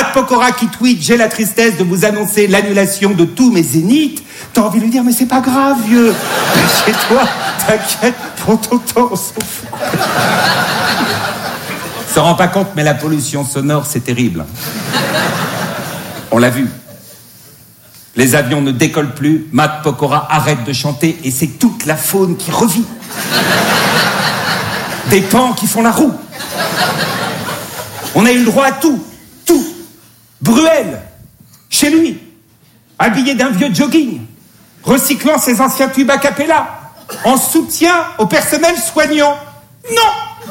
Matt Pokora qui tweet « J'ai la tristesse de vous annoncer l'annulation de tous mes zéniths ». T'as envie de lui dire « Mais c'est pas grave, vieux. Chez toi, t'inquiète, prends ton temps, on s'en fout. » On s'en rend pas compte, mais la pollution sonore, c'est terrible. On l'a vu. Les avions ne décollent plus, Matt Pokora arrête de chanter et c'est toute la faune qui revit. Des pans qui font la roue. On a eu le droit à tout. Bruel, chez lui, habillé d'un vieux jogging, recyclant ses anciens tubes a cappella, en soutien au personnel soignant. Non!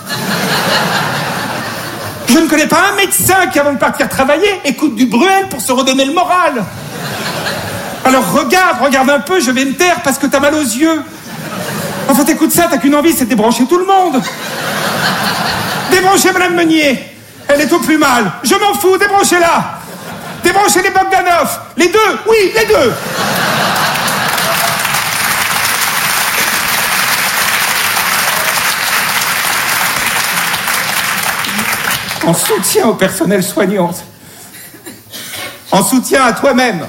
Je ne connais pas un médecin qui, avant de partir travailler, écoute du Bruel pour se redonner le moral. Alors regarde un peu, je vais me taire parce que t'as mal aux yeux. Enfin, t'écoutes ça, t'as qu'une envie, c'est de débrancher tout le monde. Débranchez Madame Meunier. Elle est au plus mal. Je m'en fous, débranchez-la. Débranchez les Bogdanov. Les deux, oui, les deux. En soutien au personnel soignant. En soutien à toi-même.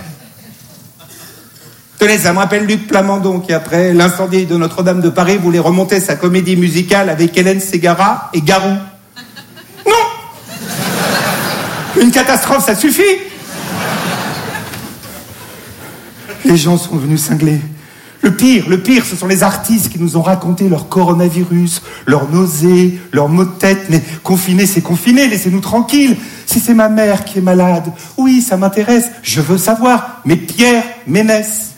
Tenez, ça me rappelle Luc Plamondon qui, après l'incendie de Notre-Dame de Paris, voulait remonter sa comédie musicale avec Hélène Ségara et Garou. Non! Une catastrophe, ça suffit! Les gens sont devenus cinglés. Le pire, ce sont les artistes qui nous ont raconté leur coronavirus, leurs nausées, leurs maux de tête. Mais confiné, c'est confiné, laissez-nous tranquilles. Si c'est ma mère qui est malade, oui, ça m'intéresse, je veux savoir. Mais Pierre Ménès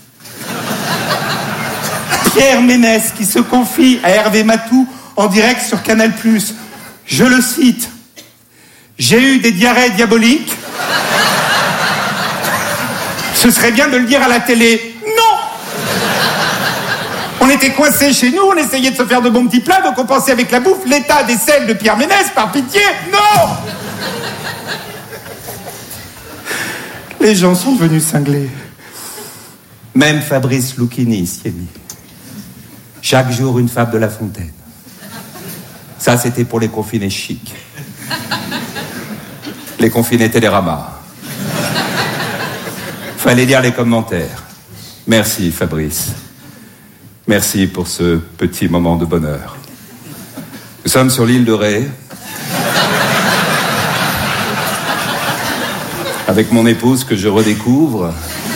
qui se confie à Hervé Matou en direct sur Canal+. Je le cite. J'ai eu des diarrhées diaboliques. Ce serait bien de le dire à la télé. Non! On était coincés chez nous, on essayait de se faire de bons petits plats, donc on pensait avec la bouffe l'état des selles de Pierre Ménès, par pitié. Non! Les gens sont devenus cinglés. Même Fabrice Lucchini s'y est mis. Chaque jour, une fable de La Fontaine. Ça, c'était pour les confinés chics. Les confinés Télérama. Fallait lire les commentaires. Merci, Fabrice. Merci pour ce petit moment de bonheur. Nous sommes sur l'île de Ré. Avec mon épouse que je redécouvre.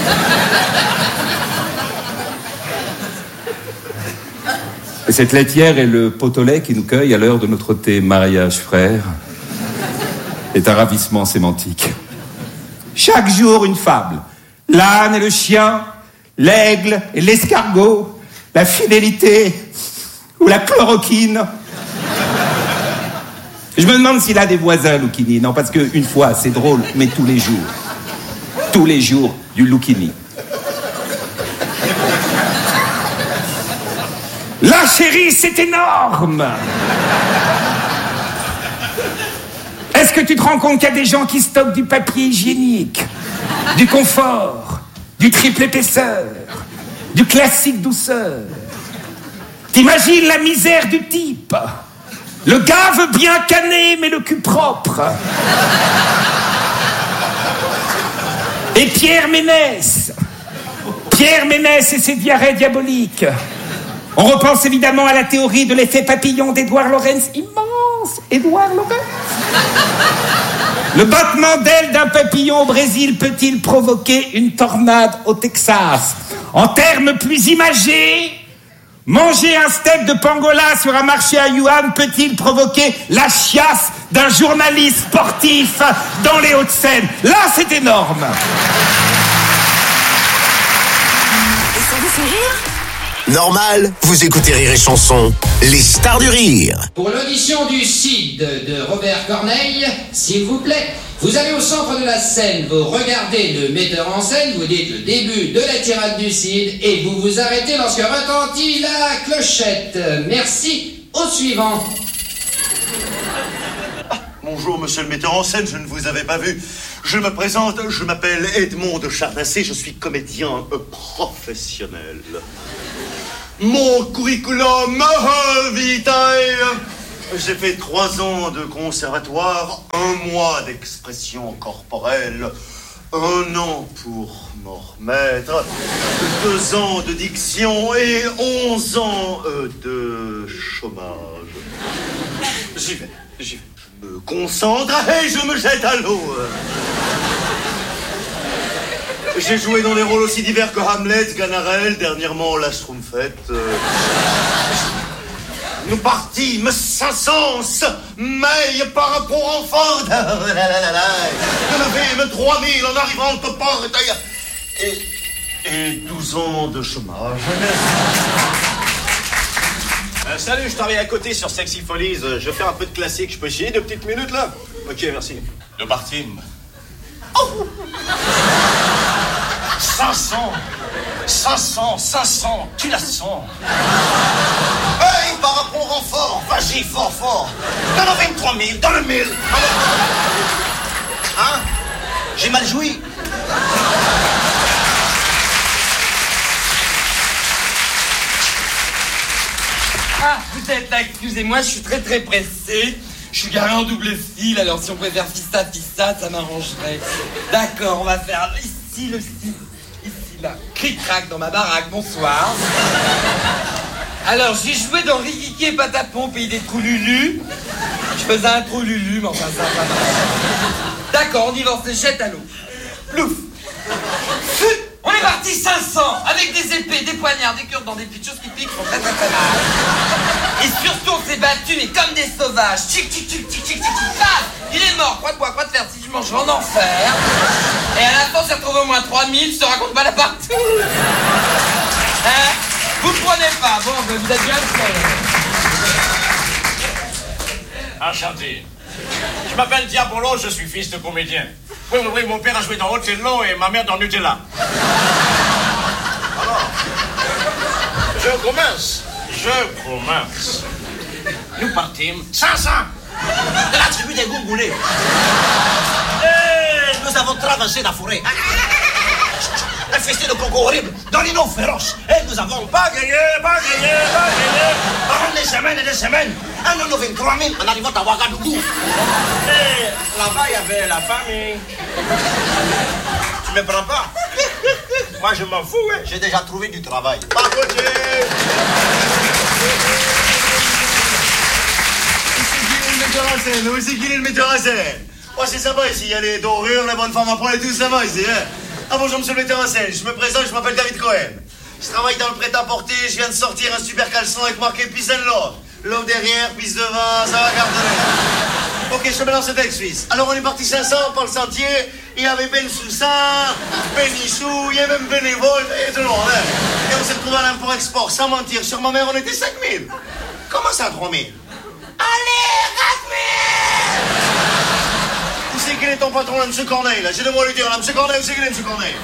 Et cette laitière et le pot au lait qui nous cueille à l'heure de notre thé mariage frère est un ravissement sémantique. Chaque jour, une fable. L'âne et le chien, l'aigle et l'escargot, la fidélité ou la chloroquine. Je me demande s'il a des voisins, Lucchini. Non, parce qu'une fois, c'est drôle, mais tous les jours, du Lucchini. La chérie, c'est énorme! Est-ce que tu te rends compte qu'il y a des gens qui stockent du papier hygiénique, du confort, du triple épaisseur, du classique douceur? T'imagines la misère du type? Le gars veut bien canner, mais le cul propre. Et Pierre Ménès et ses diarrhées diaboliques. On repense évidemment à la théorie de l'effet papillon d'Édouard Lorenz. Immense, Édouard Lorenz. Le battement d'aile d'un papillon au Brésil peut-il provoquer une tornade au Texas? En termes plus imagés, manger un steak de pangolin sur un marché à Yuan peut-il provoquer la chiasse d'un journaliste sportif dans les Hauts-de-Seine? Là, c'est énorme. Et ça vous fait rire? Normal, vous écoutez Rire et Chanson, les stars du rire. Pour l'audition du Cid de Robert Corneille, s'il vous plaît, vous allez au centre de la scène, vous regardez le metteur en scène, vous dites le début de la tirade du Cid et vous vous arrêtez lorsque retentit la clochette. Merci, au suivant. Bonjour, monsieur le metteur en scène, je ne vous avais pas vu. Je me présente, je m'appelle Edmond de Chardassé, je suis comédien professionnel. Mon curriculum vitae, J'ai fait 3 ans de conservatoire, 1 mois d'expression corporelle, 1 an pour m'en remettre, 2 ans de diction et 11 ans de chômage. J'y vais. Je me concentre et je me jette à l'eau. J'ai joué dans des rôles aussi divers que Hamlet, Ganarelle, dernièrement la Schtroumpfette. Nous partîmes sans sens, mais par rapport en Ford. Nous avons 3000 en arrivant au port et 12 ans de chômage. Salut, je travaille à côté sur Sexy Follies. Je fais un peu de classique. Je peux chier 2 petites minutes là? Ok, merci. Nous partîmes. Oh 500, tu la sens. Hey, par rapport au renfort, vas-y, fort. Dans le 23 000, dans le 1000. Hein? J'ai mal joui. Ah, vous êtes là, excusez-moi, je suis très pressé. Je suis garé en double fil, alors si on pouvait faire fissa, ça m'arrangerait. D'accord, on va faire ici le style. Ici, là. Cric-crac dans ma baraque, bonsoir. Alors, j'ai joué dans Rikiki et Patapon, pays des trous Lulu. Je faisais un trou Lulu, mais enfin, ça va. D'accord, on y va, on se jette à l'eau. Plouf. On est parti 500, avec des épées, des poignards, des cures dans des petites choses qui piquent, sont très mal. Et surtout, on s'est battus, mais comme des sauvages. Tchic, paf. Il est mort, croix de bois, croix de fer, si je mange en enfer. Et à la fin, on s'est retrouvé au moins 3000, se raconte pas la partout. Hein? Vous ne prenez pas, bon, vous êtes bien fait. Enchanté. Je m'appelle Diabolo, je suis fils de comédien. Oui, mon père a joué dans Othello et ma mère dans Nutella. Alors, je commence. Nous partîmes 500 de la tribu des Goungoulés. Et nous avons traversé la forêt. Un festin de Congo horrible, dans les noms féroces. Et nous avons pas gagné. Pendant des semaines et des semaines. Un an 23 000 en arrivant à Ouagadougou. Et là-bas, il y avait la famille. Tu me prends pas? Moi, je m'en fous, hein. J'ai déjà trouvé du travail. Pas côté. Où c'est qu'il est le metteur en scène? Oh, c'est sympa ici, il y a les dorures, les bonnes femmes à poil et tout, ça va ici, hein? Ah bonjour, monsieur le metteur en scène, je me présente, je m'appelle David Cohen. Je travaille dans le prêt-à-porter, je viens de sortir un super caleçon avec marqué Peace and Love. Love derrière, pisse devant, ça va garder. Ok, je te mets dans ce texte, fils. Alors on est parti 500 par le sentier, il y avait Ben Soussan, Ben Ichou, il y avait même Bénévole, et tout le monde, hein? Et on s'est retrouvé à l'import-export, sans mentir, sur ma mère on était 5000. Comment ça, 3000? Allez, 4000! Où c'est qu'il est ton patron, là, monsieur Corneille, là? J'ai de moi lui dire, là, monsieur Corneille, où c'est qu'il est, monsieur Corneille?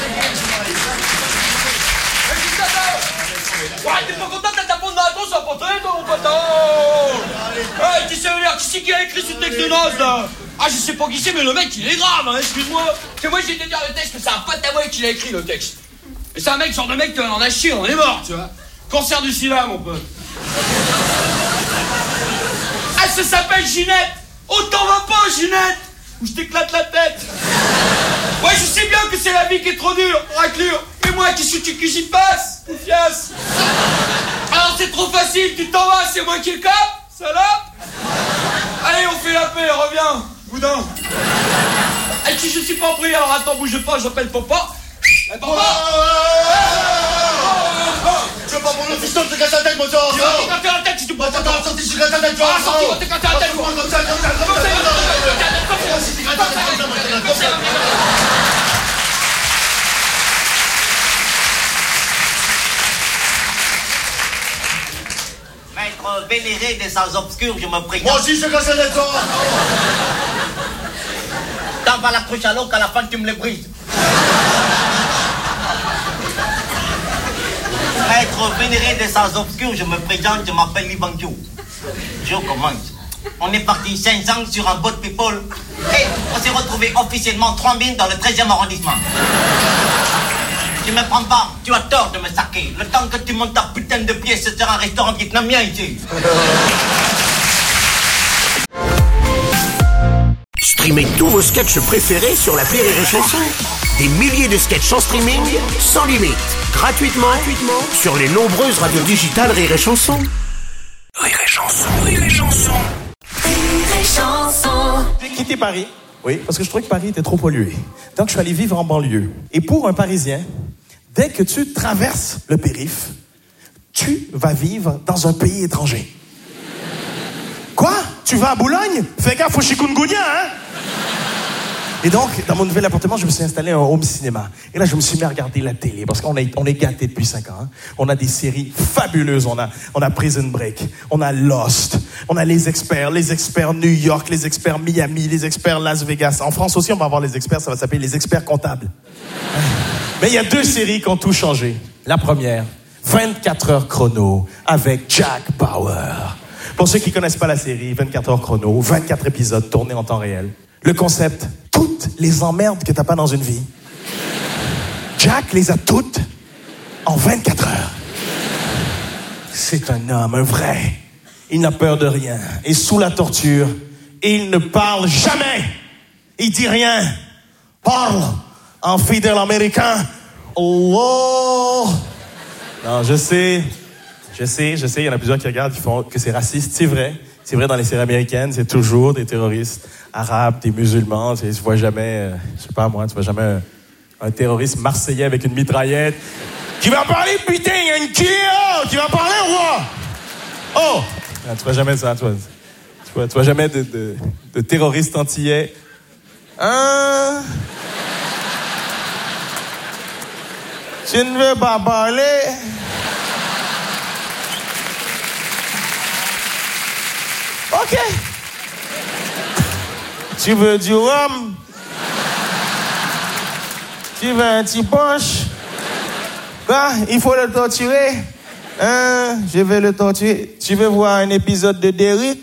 Ouais, t'es pas content de ta bonne réponse à porter, toi, mon poteau? Hey, qui c'est qui a écrit ce texte de noces, là? Ah, je sais pas qui c'est, mais le mec, il est grave, hein, excuse-moi. C'est moi, j'ai été dire le texte, que c'est un pote à moi qui l'a écrit, le texte. Et c'est un mec, genre de mec, on en a chié, on est mort, tu vois. Cancer du sida, mon pote. Ah, ça s'appelle Ginette. Oh, t'en vas pas, Ginette, ou je t'éclate la tête. Ouais, je sais bien que c'est la vie qui est trop dure, raclure. Mais moi, qu'est-ce que j'y passe, Oufias? Alors c'est trop facile, tu t'en vas, c'est moi qui le capte, salope. Allez, on fait la paix, reviens, boudin. Et si je suis pas pris, alors attends, bouge pas, j'appelle papa. Papa. Je veux pas pour le fiston te casser la tête, mon sort. Tu vas t'éclater la tête si tu peux. Attends, sorti, je te casse la tête, tu vois. Sorti, on va t'éclater la tête, moi. Maître vénéré des salles obscures, je me prie. Moi aussi, je te casse la tête, toi. T'en vas la cruche à l'eau qu'à la fin tu me les brises. Maître vénéré des salles obscures, je me présente, je m'appelle Libanjo. Je commence. On est parti 5 ans sur un boat people et on s'est retrouvé officiellement 3000 dans le 13e arrondissement. Tu me prends pas, tu as tort de me saquer. Le temps que tu montes ta putain de pièce, ce sera un restaurant vietnamien ici. streamez tous vos sketchs préférés sur l'appli Rire et Chanson. Des milliers de sketchs en streaming, sans limite, gratuitement sur les nombreuses radios digitales Rire et Chanson. Rire et Chanson, Rire et Chanson. Rire et Chanson. J'ai quitté Paris, oui, parce que je trouvais que Paris était trop pollué. Donc je suis allé vivre en banlieue. Et pour un Parisien, dès que tu traverses le périph', tu vas vivre dans un pays étranger. Quoi? Tu vas à Boulogne? Fais gaffe au chikungunya, hein? Et donc, dans mon nouvel appartement, je me suis installé un home cinéma. Et là, je me suis mis à regarder la télé, parce qu'on est gâtés depuis 5 ans. Hein? On a des séries fabuleuses. On a Prison Break, on a Lost, on a les experts New York, les experts Miami, les experts Las Vegas. En France aussi, on va avoir les experts, ça va s'appeler les experts comptables. Mais il y a 2 séries qui ont tout changé. La première, 24 heures chrono, avec Jack Bauer. Pour ceux qui connaissent pas la série, 24 heures chrono, 24 épisodes tournés en temps réel. Le concept, toutes les emmerdes que t'as pas dans une vie, Jack les a toutes en 24 heures. C'est un homme, un vrai. Il n'a peur de rien. Et sous la torture, il ne parle jamais. Il dit rien. Parle en fidèle américain. Oh! Non, je sais, il y en a plusieurs qui regardent, qui font que c'est raciste. C'est vrai dans les séries américaines, c'est toujours des terroristes arabes, des musulmans. Tu vois jamais, je sais pas moi, tu vois jamais un terroriste marseillais avec une mitraillette qui va parler, putain, il y a une qui va parler ou quoi? Oh! Non, tu vois jamais ça, tu vois jamais de terroristes antillais. Hein? Tu ne veux pas parler? OK. Tu veux du rhum? Tu veux un petit punch? Bah, il faut le torturer. Hein? Je vais le torturer. Tu veux voir un épisode de Derrick?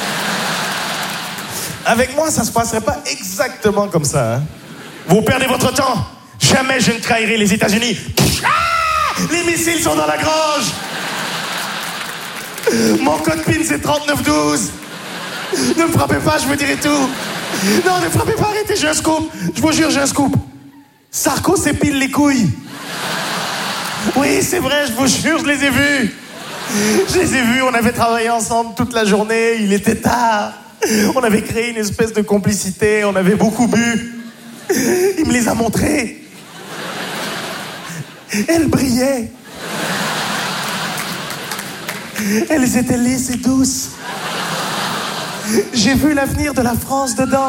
Avec moi, ça se passerait pas exactement comme ça. Hein? Vous perdez votre temps. Jamais je ne trahirai les États-Unis. Ah! Les missiles sont dans la grange. Mon code PIN, c'est 3912. Ne me frappez pas, je vous dirai tout. Non, ne frappez pas, arrêtez, j'ai un scoop. Je vous jure, j'ai un scoop. Sarko s'épile les couilles. Oui, c'est vrai, je vous jure, je les ai vus. Je les ai vus, on avait travaillé ensemble toute la journée, il était tard. On avait créé une espèce de complicité, on avait beaucoup bu. Il me les a montrés. Elles brillaient. Elles étaient lisses et douces. J'ai vu l'avenir de la France dedans.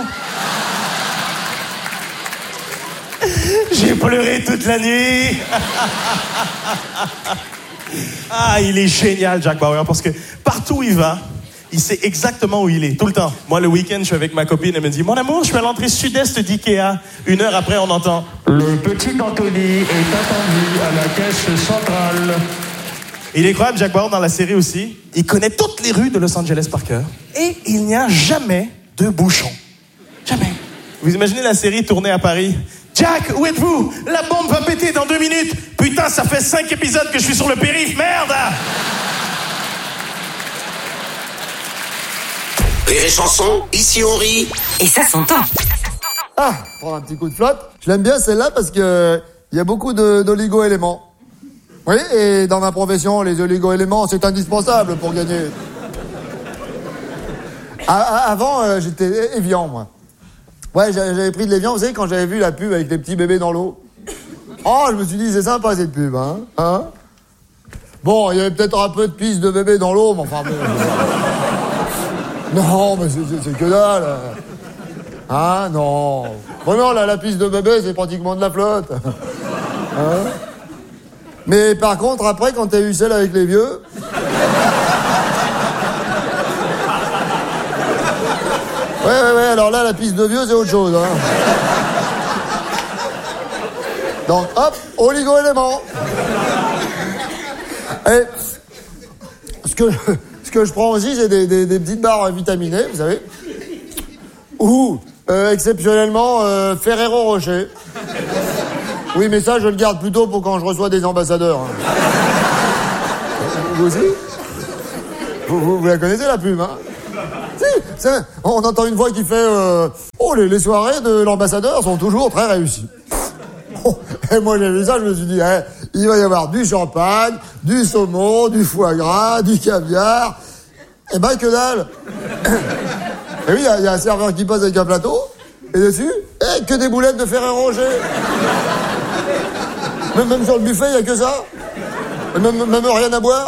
J'ai pleuré toute la nuit. Ah, il est génial, Jack Bauer, parce que partout où il va, il sait exactement où il est, tout le temps. Moi, le week-end, je suis avec ma copine, elle me dit « Mon amour, je suis à l'entrée sud-est d'Ikea. » 1 heure après, on entend « Le petit Anthony est attendu à la caisse centrale. » Il est incroyable, Jack Bauer, dans la série aussi. Il connaît toutes les rues de Los Angeles par cœur. Et il n'y a jamais de bouchon. Jamais. Vous imaginez la série tournée à Paris? Jack, où êtes-vous? La bombe va péter dans 2 minutes. Putain, ça fait 5 épisodes que je suis sur le périph', merde! Rire et Chanson, ici on rit. Et ça s'entend. Ah, prendre un petit coup de flotte. Je l'aime bien celle-là parce que il y a beaucoup d'oligo-éléments. Oui, et dans ma profession, les oligo-éléments, c'est indispensable pour gagner. Avant, j'étais Evian, moi. Ouais, j'avais pris de l'Evian, vous savez, quand j'avais vu la pub avec les petits bébés dans l'eau. Oh, je me suis dit, c'est sympa cette pub, hein? Bon, il y avait peut-être un peu de pisse de bébé dans l'eau, mais enfin bon. Non, mais c'est que dalle. Ah, non. Bon, non, la pisse de bébé, c'est pratiquement de la flotte. Hein? Mais par contre, après, quand t'as eu celle avec les vieux... Ouais, alors là, la piste de vieux, c'est autre chose, hein. Donc, hop, oligo-éléments. Et ce que je prends aussi, c'est des petites barres vitaminées, vous savez. Ou, exceptionnellement, Ferrero Rocher. Oui, mais ça, je le garde plutôt pour quand je reçois des ambassadeurs. Hein. Vous aussi? Vous la connaissez, la pub, hein? Si, on entend une voix qui fait oh, les soirées de l'ambassadeur sont toujours très réussies. Et moi, j'ai vu ça, je me suis dit, il va y avoir du champagne, du saumon, du foie gras, du caviar. Eh ben, que dalle. Et oui, il y a un serveur qui passe avec un plateau, et dessus, que des boulettes de Ferrero Rocher. Même sur le buffet, il n'y a que ça. Et même rien à boire.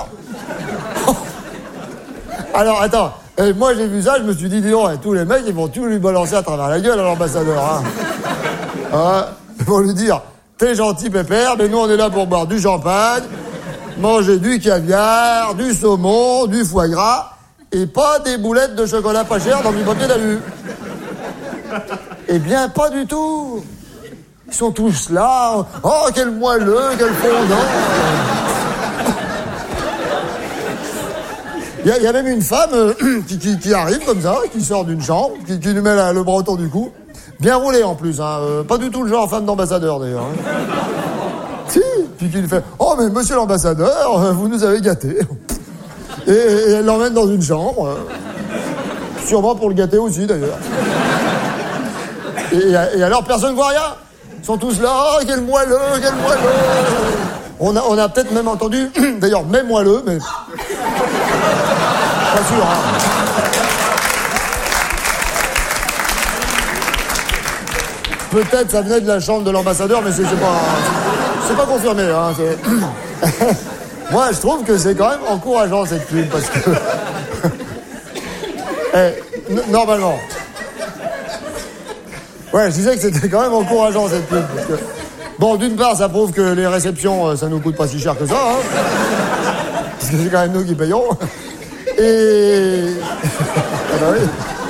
Alors, attends. Et moi, j'ai vu ça, je me suis dit, dis donc, tous les mecs, ils vont tout lui balancer à travers la gueule à l'ambassadeur. Ils vont lui dire, t'es gentil, pépère, mais nous, on est là pour boire du champagne, manger du caviar, du saumon, du foie gras, et pas des boulettes de chocolat pas cher dans du papier d'alu. Eh bien, pas du tout. Ils sont tous là. Oh, quel moelleux, quel fondant. Il y a même une femme qui arrive comme ça, qui sort d'une chambre, qui lui met le bras autour du cou. Bien roulé en plus, pas du tout le genre femme d'ambassadeur d'ailleurs. Si, puis qui lui fait « Oh mais monsieur l'ambassadeur, vous nous avez gâtés. » Et elle l'emmène dans une chambre, sûrement pour le gâter aussi d'ailleurs. Et alors personne ne voit rien. Ils sont tous là, oh quel moelleux, quel moelleux. On a peut-être même entendu, d'ailleurs même moelleux, mais... Pas sûr, Peut-être ça venait de la chambre de l'ambassadeur, mais c'est pas confirmé. Moi, je trouve que c'est quand même encourageant cette pub, parce que... normalement... Ouais, je disais que c'était quand même encourageant cette pub, parce que... Bon, d'une part, ça prouve que les réceptions, ça nous coûte pas si cher que ça, parce que c'est quand même nous qui payons. Et... ah bah oui.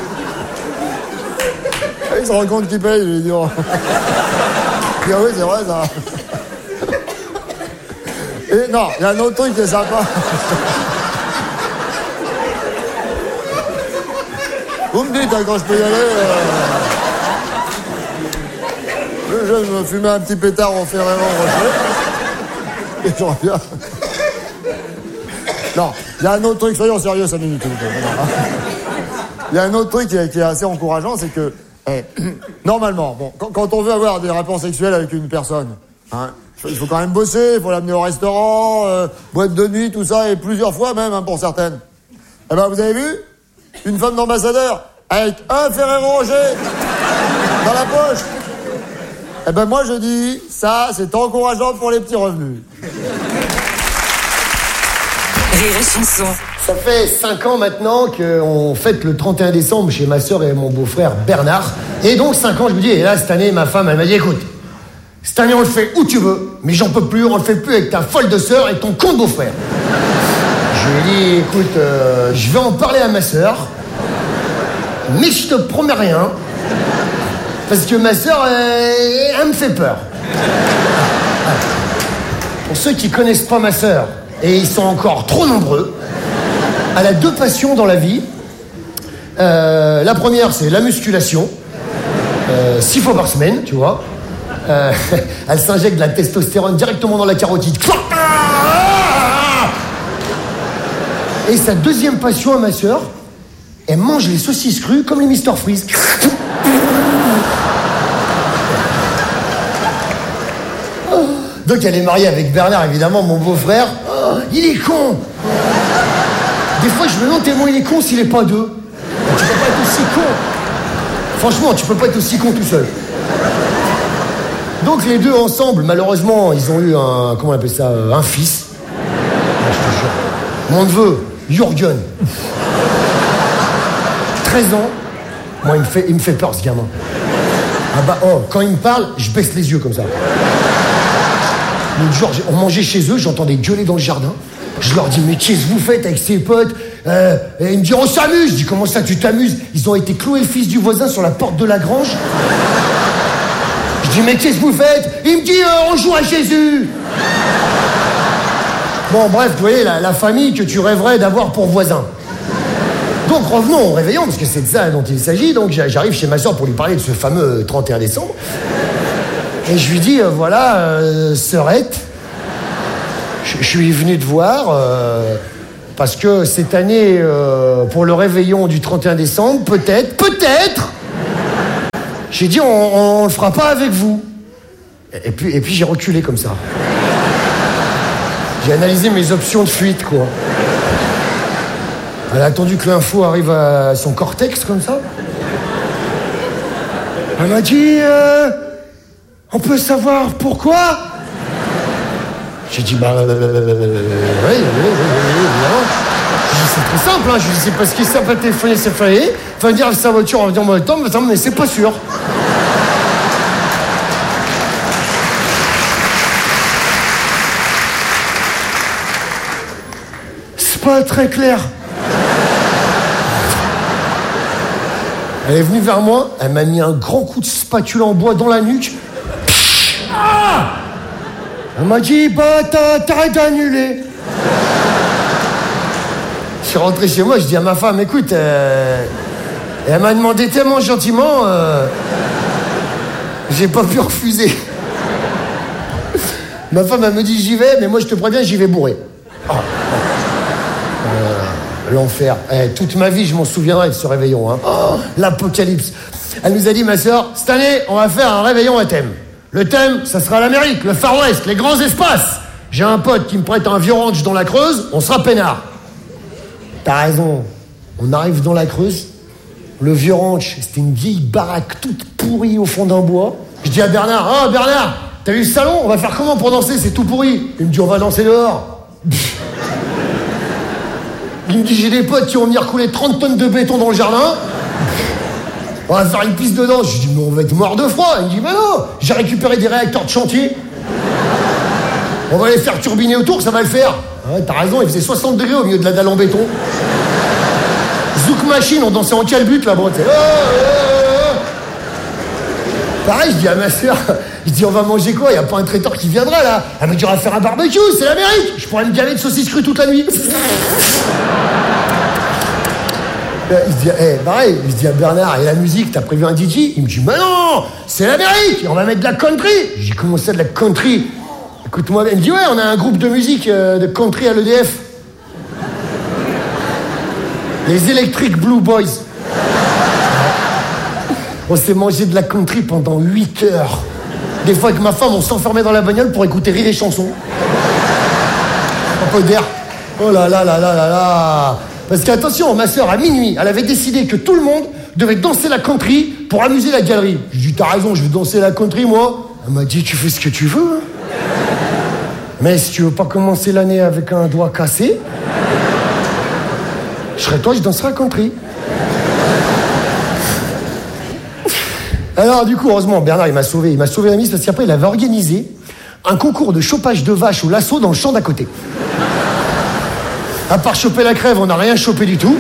Il se rend compte qu'il paye, il dit oh. Ah oui, c'est vrai ça. Et non, il y a un autre truc qui est sympa. Vous me dites quand je peux y aller. Je me fumais un petit pétard au Ferrero Rocher. Et je reviens. Non, il y a un autre truc, soyons sérieux 5 minutes. Il y a un autre truc qui est assez encourageant, c'est que normalement, bon, quand on veut avoir des rapports sexuels avec une personne, il faut quand même bosser, il faut l'amener au restaurant, boîte de nuit, tout ça, et plusieurs fois même, pour certaines. Eh ben, vous avez vu une femme d'ambassadeur avec un Ferrero Rocher dans la poche. Eh ben, moi, je dis, ça, c'est encourageant pour les petits revenus. Rire et chanson. Ça fait 5 ans maintenant qu'on fête le 31 décembre chez ma sœur et mon beau-frère Bernard. Et donc 5 ans, je me dis, et là, cette année, ma femme, elle m'a dit, écoute, cette année, on le fait où tu veux, mais j'en peux plus, on le fait plus avec ta folle de sœur et ton con de beau-frère. Je lui ai dit, écoute, je vais en parler à ma sœur, mais je te promets rien, parce que ma sœur, elle me fait peur. Pour ceux qui connaissent pas ma sœur, et ils sont encore trop nombreux, elle a 2 passions dans la vie. La première, c'est la musculation. 6 fois par semaine, tu vois. Elle s'injecte de la testostérone directement dans la carotide. Et sa deuxième passion à ma sœur, elle mange les saucisses crues comme les Mr. Freeze. Donc elle est mariée avec Bernard, évidemment, mon beau-frère. Oh, il est con. Des fois, je me demande tellement il est con s'il est pas 2. Tu peux pas être aussi con. Franchement, tu peux pas être aussi con tout seul. Donc les deux ensemble, malheureusement, ils ont eu un... Comment on appelle ça, un fils. Je te jure. Mon neveu, Jürgen. 13 ans. Moi, il me fait peur, ce gamin. Ah bah, oh, quand il me parle, je baisse les yeux comme ça. L'autre jour, on mangeait chez eux, j'entendais gueuler dans le jardin. Je leur dis, mais qu'est-ce que vous faites avec ces potes et ils me disent, on s'amuse. Je dis, comment ça, tu t'amuses? Ils ont été cloués, le fils du voisin, sur la porte de la grange. Je dis, mais qu'est-ce que vous faites? Il me dit, on joue à Jésus. Bon, bref, vous voyez, la famille que tu rêverais d'avoir pour voisin. Donc, revenons au réveillon, parce que c'est de ça dont il s'agit. Donc, j'arrive chez ma soeur pour lui parler de ce fameux 31 décembre. Et je lui dis, voilà, sœurette, je suis venu te voir Parce que cette année, pour le réveillon du 31 décembre, peut-être, j'ai dit on le fera pas avec vous. Et puis j'ai reculé comme ça. J'ai analysé mes options de fuite, quoi. Elle a attendu que l'info arrive à son cortex, comme ça. Elle m'a dit on peut savoir pourquoi? J'ai dit oui, évidemment. C'est très simple, hein. Je dis c'est parce qu'il s'est pas téléphoné, c'est failli. Enfin dire sa voiture en même temps, mais c'est pas sûr. C'est pas très clair. Elle est venue vers moi, elle m'a mis un grand coup de spatule en bois dans la nuque. Ah! Elle m'a dit, t'arrêtes d'annuler. Je suis rentré chez moi, je dis à ma femme, écoute, et elle m'a demandé tellement gentiment, j'ai pas pu refuser. Ma femme, elle me dit, j'y vais, mais moi, je te préviens, j'y vais bourré. L'enfer. Toute ma vie, je m'en souviendrai de ce réveillon. Hein. L'apocalypse. Elle nous a dit, ma soeur, cette année, on va faire un réveillon à thème. Le thème, ça sera l'Amérique, le Far West, les grands espaces. J'ai un pote qui me prête un vieux ranch dans la Creuse, on sera peinard. T'as raison. On arrive dans la Creuse. Le vieux ranch, c'était une vieille baraque toute pourrie au fond d'un bois. Je dis à Bernard, Bernard, t'as vu le salon? On va faire comment pour danser? C'est tout pourri. Il me dit, on va danser dehors. Il me dit, j'ai des potes qui vont venir couler 30 tonnes de béton dans le jardin. On va faire une piste de danse. Je dis, mais on va être mort de froid. Il me dit, mais non, j'ai récupéré des réacteurs de chantier. On va les faire turbiner autour, ça va le faire. Ouais, t'as raison, il faisait 60 degrés au milieu de la dalle en béton. Zouk machine, on dansait en calbute là-bas. Pareil, je dis à ma soeur, je dis, on va manger quoi? Il n'y a pas un traiteur qui viendra là? Elle me dit, on va faire un barbecue, c'est l'Amérique. Je pourrais me gaver de saucisses crues toute la nuit. Il se dit, pareil, il se dit à Bernard, et la musique, t'as prévu un DJ? Il me dit, mais non, c'est l'Amérique, on va mettre de la country. Je dis, comment ça de la country? Écoute-moi, il me dit, ouais, on a un groupe de musique de country à l'EDF. Les Electric Blue Boys. On s'est mangé de la country pendant 8 heures. Des fois, avec ma femme, on s'enfermait dans la bagnole pour écouter Rire et Chanson. Un peu d'air. Oh là là là là là là. Parce qu'attention, ma soeur, à minuit, elle avait décidé que tout le monde devait danser la country pour amuser la galerie. Je lui ai dit, t'as raison, je veux danser la country, moi. Elle m'a dit, tu fais ce que tu veux. Hein. Mais si tu veux pas commencer l'année avec un doigt cassé, je serais toi, je danserais la country. Alors, du coup, heureusement, Bernard, il m'a sauvé la mise parce qu'après, il avait organisé un concours de chopage de vaches au lasso dans le champ d'à côté. À part choper la crève, on n'a rien chopé du tout.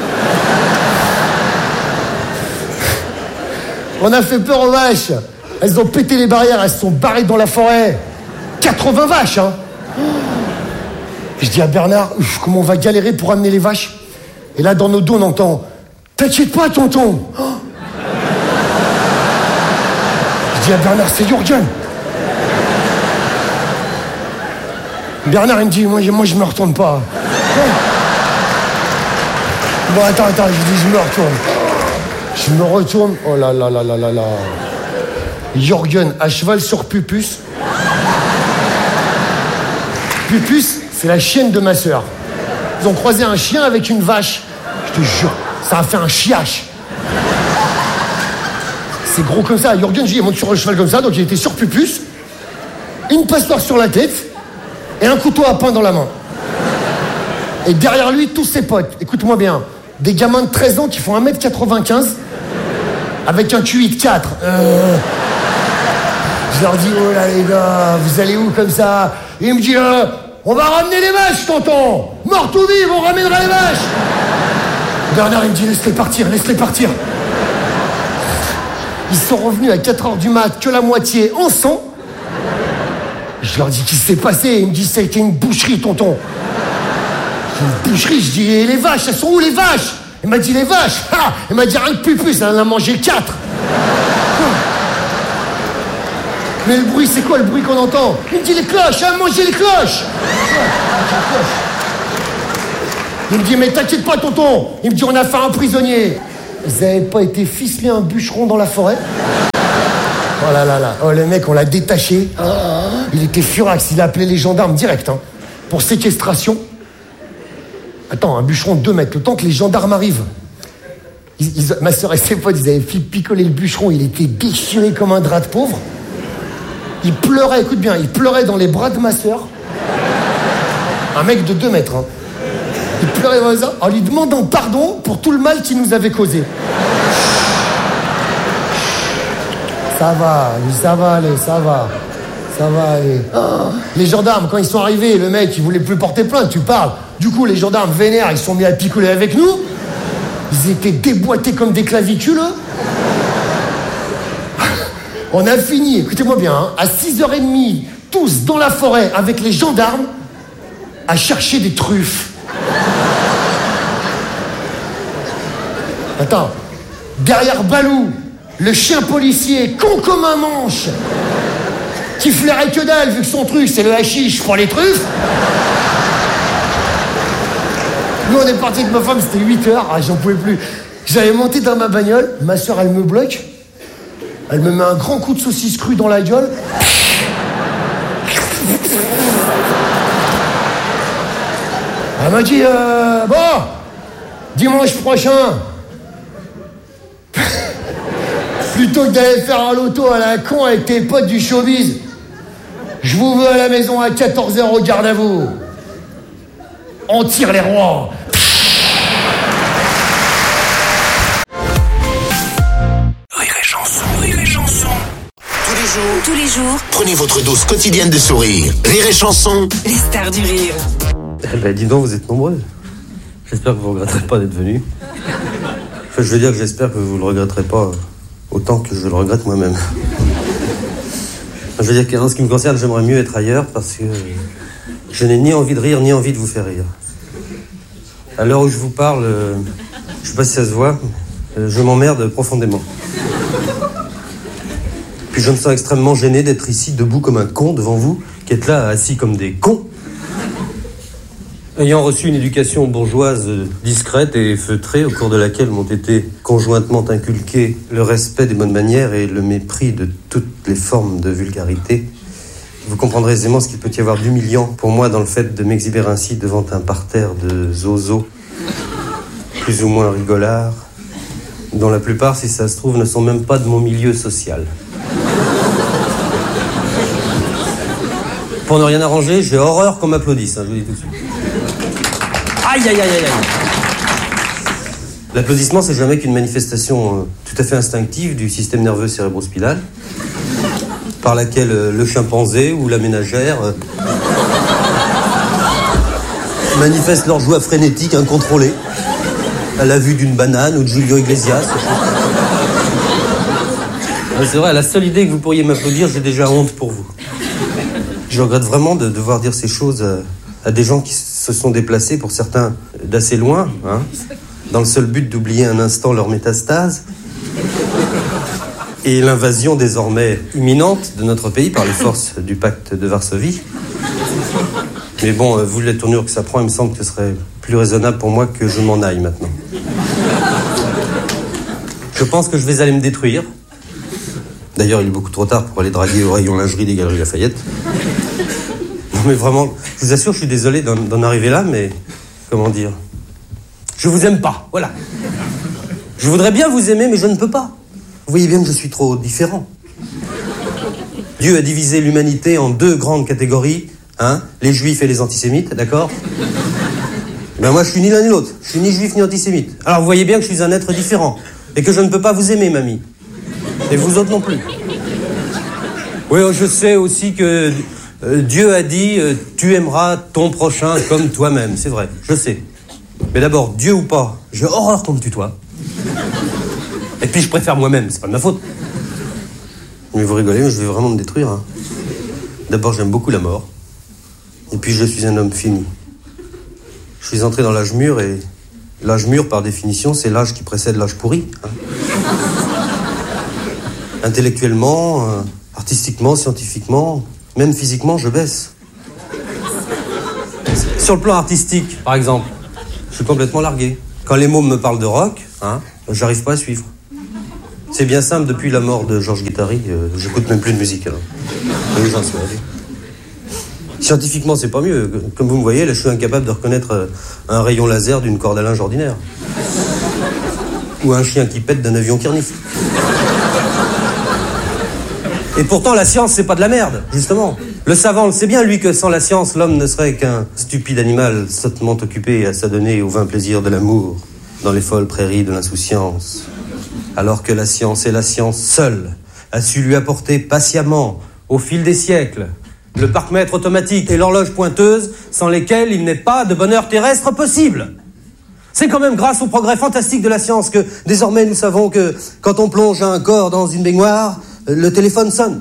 On a fait peur aux vaches. Elles ont pété les barrières, elles se sont barrées dans la forêt. 80 vaches, hein. Je dis à Bernard, comment on va galérer pour amener les vaches? Et là, dans nos dos, on entend, t'inquiète pas, tonton. Je dis à Bernard, c'est Jürgen. Bernard, il me dit, moi je me retourne pas. Bon, attends, je dis, je me retourne. Je me retourne, oh là là là là là là. Jürgen, à cheval sur Pupus. Pupus, c'est la chienne de ma sœur. Ils ont croisé un chien avec une vache. Je te jure, ça a fait un chiache. C'est gros comme ça. Jürgen, il monte sur le cheval comme ça, donc il était sur Pupus. Une passoire sur la tête et un couteau à pain dans la main. Et derrière lui, tous ses potes. Écoute-moi bien. Des gamins de 13 ans qui font 1m95 avec un Q8 4. Je leur dis, oh là les gars, vous allez où comme ça? Et il me dit, on va ramener les vaches, tonton. Mort ou vive, on ramènera les vaches. Bernard, il me dit, laisse-les partir. Ils sont revenus à 4h du mat, que la moitié en sang. Je leur dis, qu'est-ce qui s'est passé? Il me dit, ça a été une boucherie, tonton. Une boucherie, je dis, et les vaches, elles sont où les vaches? Il m'a dit, les vaches? Ah, il m'a dit, rien de Pupus, elle en a mangé 4. Mais le bruit, c'est quoi le bruit qu'on entend? Il me dit, les cloches, hein, mangez les cloches. Il me dit, mais t'inquiète pas, tonton. Il me dit, on a fait un prisonnier. Vous avez pas été ficelé un bûcheron dans la forêt? Oh là là là. Oh, le mec, on l'a détaché. Il était furax. Il a appelé les gendarmes direct, hein, pour séquestration. Attends, un bûcheron de 2 mètres. Le temps que les gendarmes arrivent. Ma soeur et ses potes, ils avaient picolé le bûcheron. Il était déchiré comme un drap de pauvre. Il pleurait, écoute bien, il pleurait dans les bras de ma soeur. Un mec de 2 mètres, hein. Il pleurait comme ça en lui demandant pardon pour tout le mal qu'il nous avait causé. Ça va aller. Ça va aller. Oh. Les gendarmes, quand ils sont arrivés, le mec, il voulait plus porter plainte, tu parles. Du coup, les gendarmes vénères, ils sont mis à picoler avec nous. Ils étaient déboîtés comme des clavicules. On a fini, écoutez-moi bien, hein, à 6h30, tous dans la forêt avec les gendarmes, à chercher des truffes. Attends, derrière Balou, le chien policier, con comme un manche, qui flairait que dalle, vu que son truc, c'est le hashish pour les truffes. Nous, on est parti avec ma femme, c'était 8h, j'en pouvais plus. J'avais monté dans ma bagnole, ma soeur, elle me bloque, elle me met un grand coup de saucisse crue dans la gueule. Elle m'a dit, bon, dimanche prochain, plutôt que d'aller faire un loto à la con avec tes potes du showbiz, je vous veux à la maison à 14h au garde à vous. On tire les rois. Rire et chanson. Tous les jours, Prenez votre dose quotidienne de sourire. Rire et chanson. les stars du rire. Eh ben, dis donc, vous êtes nombreux. J'espère que vous ne regretterez pas d'être venus. Enfin, je veux dire que j'espère que vous ne le regretterez pas autant que je le regrette moi-même. Je veux dire qu'en ce qui me concerne, j'aimerais mieux être ailleurs parce que je n'ai ni envie de rire, ni envie de vous faire rire. À l'heure où je vous parle, je sais pas si ça se voit, je m'emmerde profondément. Puis je me sens extrêmement gêné d'être ici, debout comme un con devant vous, qui êtes là, assis comme des cons. Ayant reçu une éducation bourgeoise discrète et feutrée, au cours de laquelle m'ont été conjointement inculqués le respect des bonnes manières et le mépris de toutes les formes de vulgarité, vous comprendrez aisément ce qu'il peut y avoir d'humiliant pour moi dans le fait de m'exhiber ainsi devant un parterre de zozos, plus ou moins rigolards, dont la plupart, si ça se trouve, ne sont même pas de mon milieu social. Pour ne rien arranger, j'ai horreur qu'on m'applaudisse, hein, je vous dis tout de suite. Aïe, aïe, aïe, aïe, aïe. L'applaudissement, c'est jamais qu'une manifestation tout à fait instinctive du système nerveux cérébrospinal, par laquelle le chimpanzé ou la ménagère manifestent leur joie frénétique incontrôlée à la vue d'une banane ou de Julio Iglesias. C'est vrai, à la seule idée que vous pourriez m'applaudir, j'ai déjà honte pour vous. Je regrette vraiment de devoir dire ces choses à des gens qui se sont déplacés, pour certains d'assez loin, hein, dans le seul but d'oublier un instant leur métastase et l'invasion désormais imminente de notre pays par les forces du pacte de Varsovie. Mais bon, vu la tournure que ça prend, il me semble que ce serait plus raisonnable pour moi que je m'en aille maintenant. Je pense que je vais aller me détruire. D'ailleurs, il est beaucoup trop tard pour aller draguer au rayon lingerie des Galeries Lafayette. Non mais vraiment, je vous assure, je suis désolé d'en arriver là, mais comment dire, je vous aime pas, voilà. Je voudrais bien vous aimer, mais je ne peux pas. Vous voyez bien que je suis trop différent. Dieu a divisé l'humanité en 2 grandes catégories, hein, les juifs et les antisémites, d'accord? Ben moi, je suis ni l'un ni l'autre. Je suis ni juif ni antisémite. Alors vous voyez bien que je suis un être différent et que je ne peux pas vous aimer, mamie. Et vous autres non plus. Oui, je sais aussi que Dieu a dit tu aimeras ton prochain comme toi-même. C'est vrai, je sais. Mais d'abord, Dieu ou pas, j'ai horreur qu'on me tutoie. Et puis je préfère moi-même, c'est pas de ma faute. Mais vous rigolez, mais je vais vraiment me détruire. Hein. D'abord, j'aime beaucoup la mort. Et puis je suis un homme fini. Je suis entré dans l'âge mûr et l'âge mûr, par définition, c'est l'âge qui précède l'âge pourri. Hein. Intellectuellement, artistiquement, scientifiquement, même physiquement, je baisse. Sur le plan artistique, par exemple, Je suis complètement largué. Quand les mômes me parlent de rock, j'arrive pas à suivre. C'est bien simple, depuis la mort de Georges Guittari, j'écoute même plus de musique. Alors. Oui, j'en suis allé. Scientifiquement, c'est pas mieux. Comme vous me voyez, là, je suis incapable de reconnaître un rayon laser d'une corde à linge ordinaire. Ou un chien qui pète d'un avion qui renifle. Et pourtant, la science, c'est pas de la merde, justement. Le savant le sait bien, lui, que sans la science, l'homme ne serait qu'un stupide animal sottement occupé à s'adonner aux vains plaisirs de l'amour dans les folles prairies de l'insouciance. Alors que la science et la science seule a su lui apporter patiemment, au fil des siècles, le parc-mètre automatique et l'horloge pointeuse, sans lesquels il n'est pas de bonheur terrestre possible. C'est quand même grâce au progrès fantastique de la science que, désormais, nous savons que, quand on plonge un corps dans une baignoire, le téléphone sonne.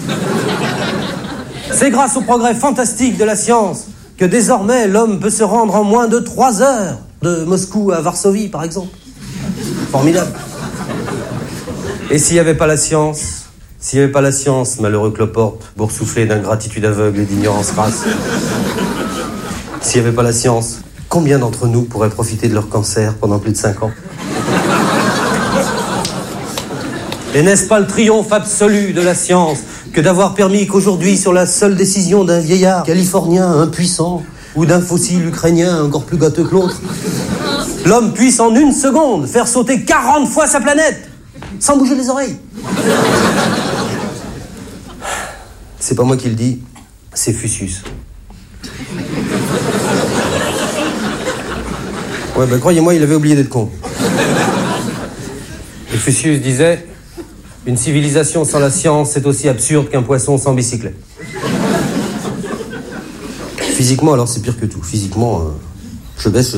C'est grâce au progrès fantastique de la science que, désormais, l'homme peut se rendre en moins de 3 heures, de Moscou à Varsovie, par exemple. Formidable. Et s'il n'y avait pas la science, malheureux cloporte, boursouflé d'ingratitude aveugle et d'ignorance crasse, s'il n'y avait pas la science, combien d'entre nous pourraient profiter de leur cancer pendant plus de 5 ans? Et n'est-ce pas le triomphe absolu de la science que d'avoir permis qu'aujourd'hui, sur la seule décision d'un vieillard californien impuissant ou d'un fossile ukrainien encore plus gâteux que l'autre, l'homme puisse en 1 seconde faire sauter 40 fois sa planète sans bouger les oreilles? C'est pas moi qui le dis, c'est Fusius. Ouais, croyez-moi, il avait oublié d'être con. Et Fusius disait, une civilisation sans la science, c'est aussi absurde qu'un poisson sans bicyclette. Physiquement, alors, c'est pire que tout. Physiquement, je baisse.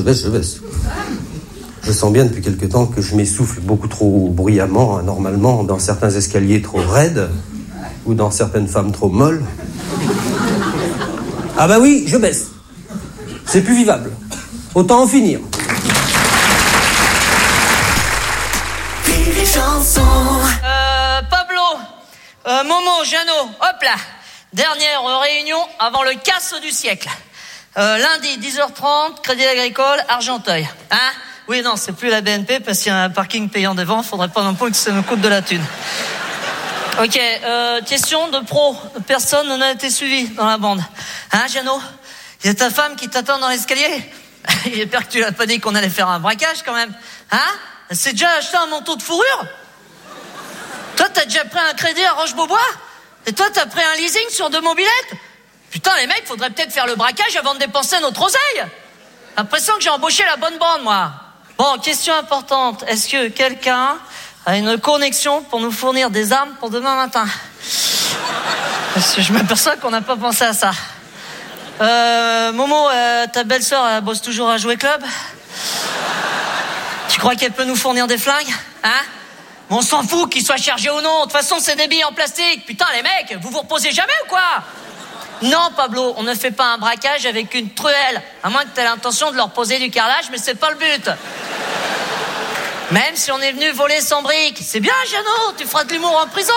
Je sens bien depuis quelque temps que je m'essouffle beaucoup trop bruyamment, anormalement, dans certains escaliers trop raides, ou dans certaines femmes trop molles. Ah bah oui, je baisse. C'est plus vivable. Autant en finir. Pablo, Momo, Jeannot, hop là. Dernière réunion avant le casse du siècle. Lundi, 10h30, Crédit Agricole, Argenteuil. Oui, non, c'est plus la BNP parce qu'il y a un parking payant devant. Faudrait pas non plus que ça nous coûte de la thune. Ok, question de pro. Personne n'a été suivi dans la bande. Jeannot? Il y a ta femme qui t'attend dans l'escalier? J'espère que tu l'as pas dit qu'on allait faire un braquage quand même. Elle s'est déjà acheté un manteau de fourrure? Toi, t'as déjà pris un crédit à Roche-Beaubois? Et toi, t'as pris un leasing sur 2 mobylettes? Putain, les mecs, faudrait peut-être faire le braquage avant de dépenser notre oseille. L'impression que j'ai embauché la bonne bande, moi. Bon, question importante. Est-ce que quelqu'un a une connexion pour nous fournir des armes pour demain matin? Parce que je m'aperçois qu'on n'a pas pensé à ça. Momo, ta belle-sœur, elle bosse toujours à Jouer Club? Tu crois qu'elle peut nous fournir des flingues? On s'en fout qu'ils soient chargés ou non. De toute façon, c'est des billes en plastique. Putain, les mecs, vous reposez jamais ou quoi? Non, Pablo, on ne fait pas un braquage avec une truelle. À moins que tu aies l'intention de leur poser du carrelage, mais c'est pas le but. Même si on est venu voler sans briques. C'est bien, Jeannot, tu feras de l'humour en prison.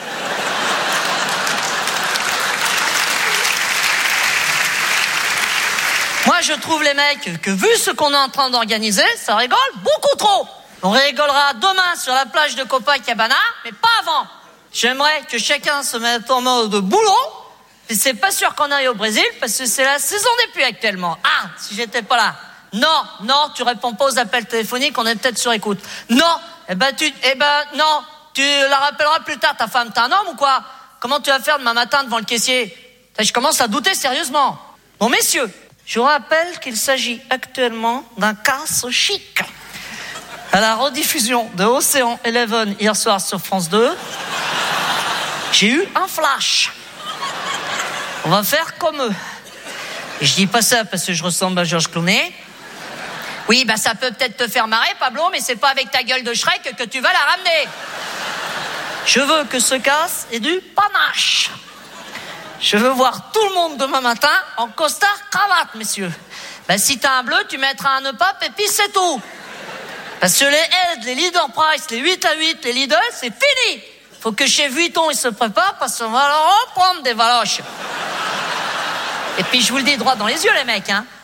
Moi, je trouve, les mecs, que vu ce qu'on est en train d'organiser, ça rigole beaucoup trop. On rigolera demain sur la plage de Copacabana, mais pas avant. J'aimerais que chacun se mette en mode boulot. Et c'est pas sûr qu'on aille au Brésil, parce que c'est la saison des pluies actuellement. Si j'étais pas là. Non, tu réponds pas aux appels téléphoniques, on est peut-être sur écoute. Non, non, tu la rappelleras plus tard, ta femme. T'es un homme ou quoi? Comment tu vas faire demain matin devant le caissier? Je commence à douter sérieusement. Bon, messieurs, je vous rappelle qu'il s'agit actuellement d'un casse chic. À la rediffusion de Océan Eleven hier soir sur France 2, j'ai eu un flash. On va faire comme eux. Et je dis pas ça parce que je ressemble à Georges Clooney. Oui, ça peut peut-être te faire marrer, Pablo, mais c'est pas avec ta gueule de Shrek que tu vas la ramener. Je veux que ce casse ait du panache. Je veux voir tout le monde demain matin en costard cravate, messieurs. Si t'as un bleu, tu mettras un nœud pape et puis c'est tout. Parce que les aides, les leader price, les 8-8, les Lidl, c'est fini. Faut que chez Vuitton, ils se préparent parce qu'on va leur en prendre des valoches. Et puis, je vous le dis droit dans les yeux, les mecs,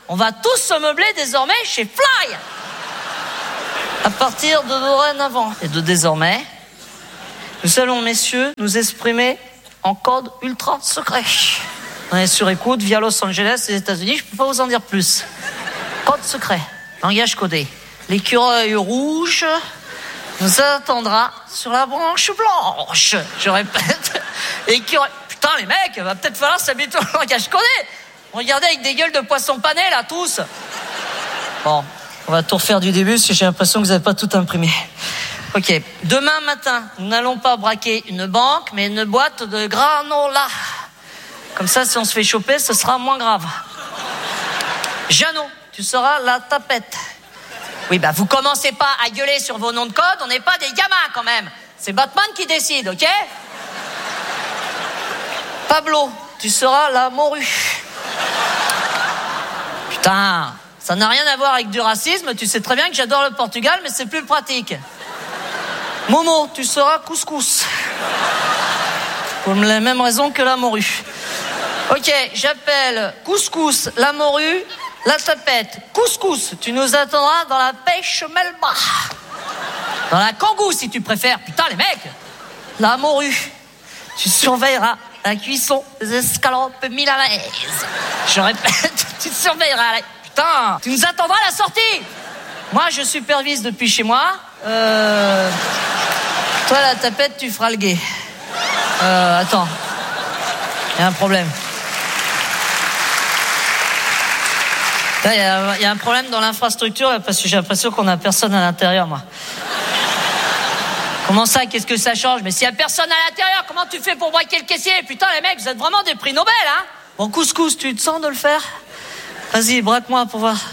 On va tous se meubler désormais chez Fly. À partir de dorénavant et de désormais, nous allons, messieurs, nous exprimer en code ultra secret. On est sur écoute via Los Angeles et les États-Unis, je peux pas vous en dire plus. Code secret, langage codé. L'écureuil rouge nous attendra sur la branche blanche. Je répète, l'écureuil... Putain, les mecs, il va peut-être falloir s'habituer au langage codé. Regardez avec des gueules de poissons panés, là, tous. Bon, on va tout refaire du début, parce que j'ai l'impression que vous n'avez pas tout imprimé. Ok, demain matin, nous n'allons pas braquer une banque, mais une boîte de granola. Comme ça, si on se fait choper, ce sera moins grave. Jeannot, tu seras la tapette. Oui, bah vous commencez pas à gueuler sur vos noms de code, on n'est pas des gamins quand même. C'est Batman qui décide, ok? Pablo, tu seras la morue. Putain, ça n'a rien à voir avec du racisme, tu sais très bien que j'adore le Portugal, mais c'est plus pratique. Momo, tu seras couscous. Pour les mêmes raisons que la morue. Ok, j'appelle couscous, la morue, la tapette. Couscous, tu nous attendras dans la pêche Melba. Dans la kangou, si tu préfères. Putain, les mecs. La morue, tu surveilleras la cuisson des escalopes milanaises. Je répète, tu surveilleras la... Putain, tu nous attendras à la sortie. Moi, je supervise depuis chez moi. Toi, la tapette, tu feras le guet. Attends. Il y a un problème. Là, il y a un problème dans l'infrastructure, là, parce que j'ai l'impression qu'on a personne à l'intérieur, moi. Comment ça, qu'est-ce que ça change? Mais s'il y a personne à l'intérieur, comment tu fais pour braquer le caissier? Putain, les mecs, vous êtes vraiment des prix Nobel, hein? Bon, couscous, tu te sens de le faire? Vas-y, braque-moi pour voir.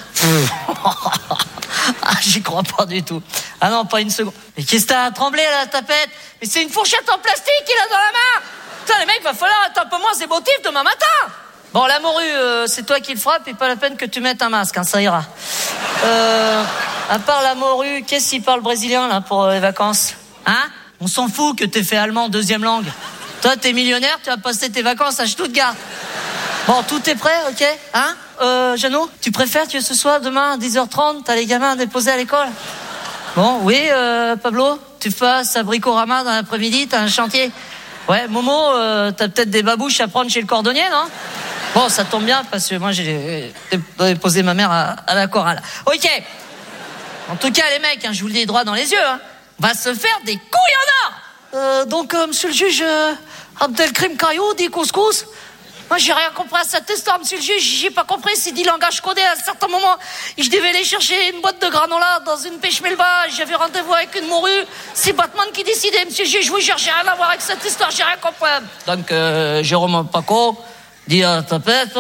Ah, j'y crois pas du tout. Ah non, pas une seconde. Mais qu'est-ce que t'as à trembler, là, la tapette? Mais c'est une fourchette en plastique qu'il a dans la main. Putain, les mecs, va falloir être un peu moins émotif demain matin. Bon, la morue, c'est toi qui le frappe et pas la peine que tu mettes un masque, hein, ça ira. À part la morue, qu'est-ce qu'il parle brésilien, là, pour les vacances? Hein? On s'en fout que t'aies fait allemand deuxième langue. Toi, t'es millionnaire, tu vas passer tes vacances à Stuttgart. Bon, tout est prêt, ok? Hein? Jeannot, tu préfères que ce soit demain à 10h30, t'as les gamins déposés à l'école? Bon, oui, Pablo, tu fasses à Bricorama dans l'après-midi, t'as un chantier. Ouais, Momo, t'as peut-être des babouches à prendre chez le cordonnier, non? Bon, ça tombe bien, parce que moi, j'ai déposé ma mère à la chorale. Ok. En tout cas, les mecs, hein, je vous le dis droit dans les yeux, hein, on va se faire des couilles en or. Donc, monsieur le juge, Abdelkrim Caillou dit couscous. Moi, j'ai rien compris à cette histoire, monsieur le juge. J'ai pas compris, c'est dit langage codé. À un certain moment, je devais aller chercher une boîte de granola dans une pêche Melba. J'avais rendez-vous avec une morue. C'est Batman qui décidait, monsieur le juge. Je vous jure, j'ai rien à voir avec cette histoire, j'ai rien compris. Donc, Jérôme Paco dit à la tapette.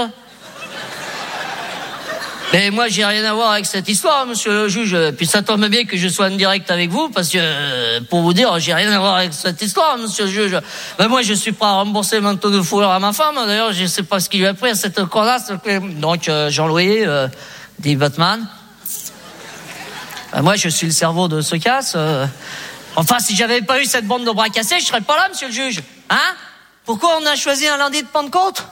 Mais moi, j'ai rien à voir avec cette histoire, monsieur le juge. Puis ça tombe bien que je sois en direct avec vous, parce que, pour vous dire, j'ai rien à voir avec cette histoire, monsieur le juge. Ben moi, je suis prêt à rembourser le manteau de fouleur à ma femme. D'ailleurs, je sais pas ce qu'il lui a pris à cette connasse. Donc, Jean-Louis, dit Batman. Ben moi, je suis le cerveau de ce casse. Enfin, si j'avais pas eu cette bande de bras cassés, je serais pas là, monsieur le juge. Hein? Pourquoi on a choisi un lundi de Pentecôte?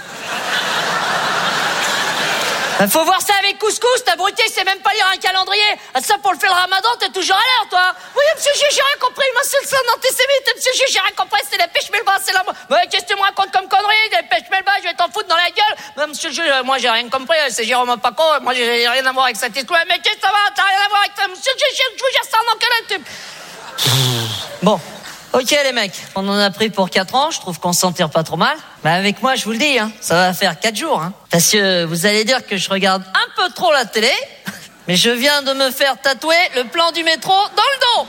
Faut voir ça avec couscous, t'abruti, c'est même pas lire un calendrier. Ça, pour le faire le ramadan, t'es toujours à l'heure, toi. Oui, monsieur le juge, j'ai rien compris. Moi, c'est un antisémite. Monsieur le juge, j'ai rien compris. C'est la pêche Melba, c'est la... Mais qu'est-ce que tu me racontes comme connerie? Des pêches Melba, je vais t'en foutre dans la gueule. Mais monsieur le juge, moi, j'ai rien compris. C'est Jérôme Paco. Moi, j'ai rien à voir avec cette histoire. Mais qu'est-ce que ça va? T'as rien à voir avec ça? Monsieur le juge, je vous jure, c'est un enculé. Bon. Ok les mecs, on en a pris pour 4 ans, je trouve qu'on s'en tire pas trop mal. Mais avec moi, je vous le dis, hein, ça va faire 4 jours. Hein, parce que vous allez dire que je regarde un peu trop la télé, mais je viens de me faire tatouer le plan du métro dans le dos.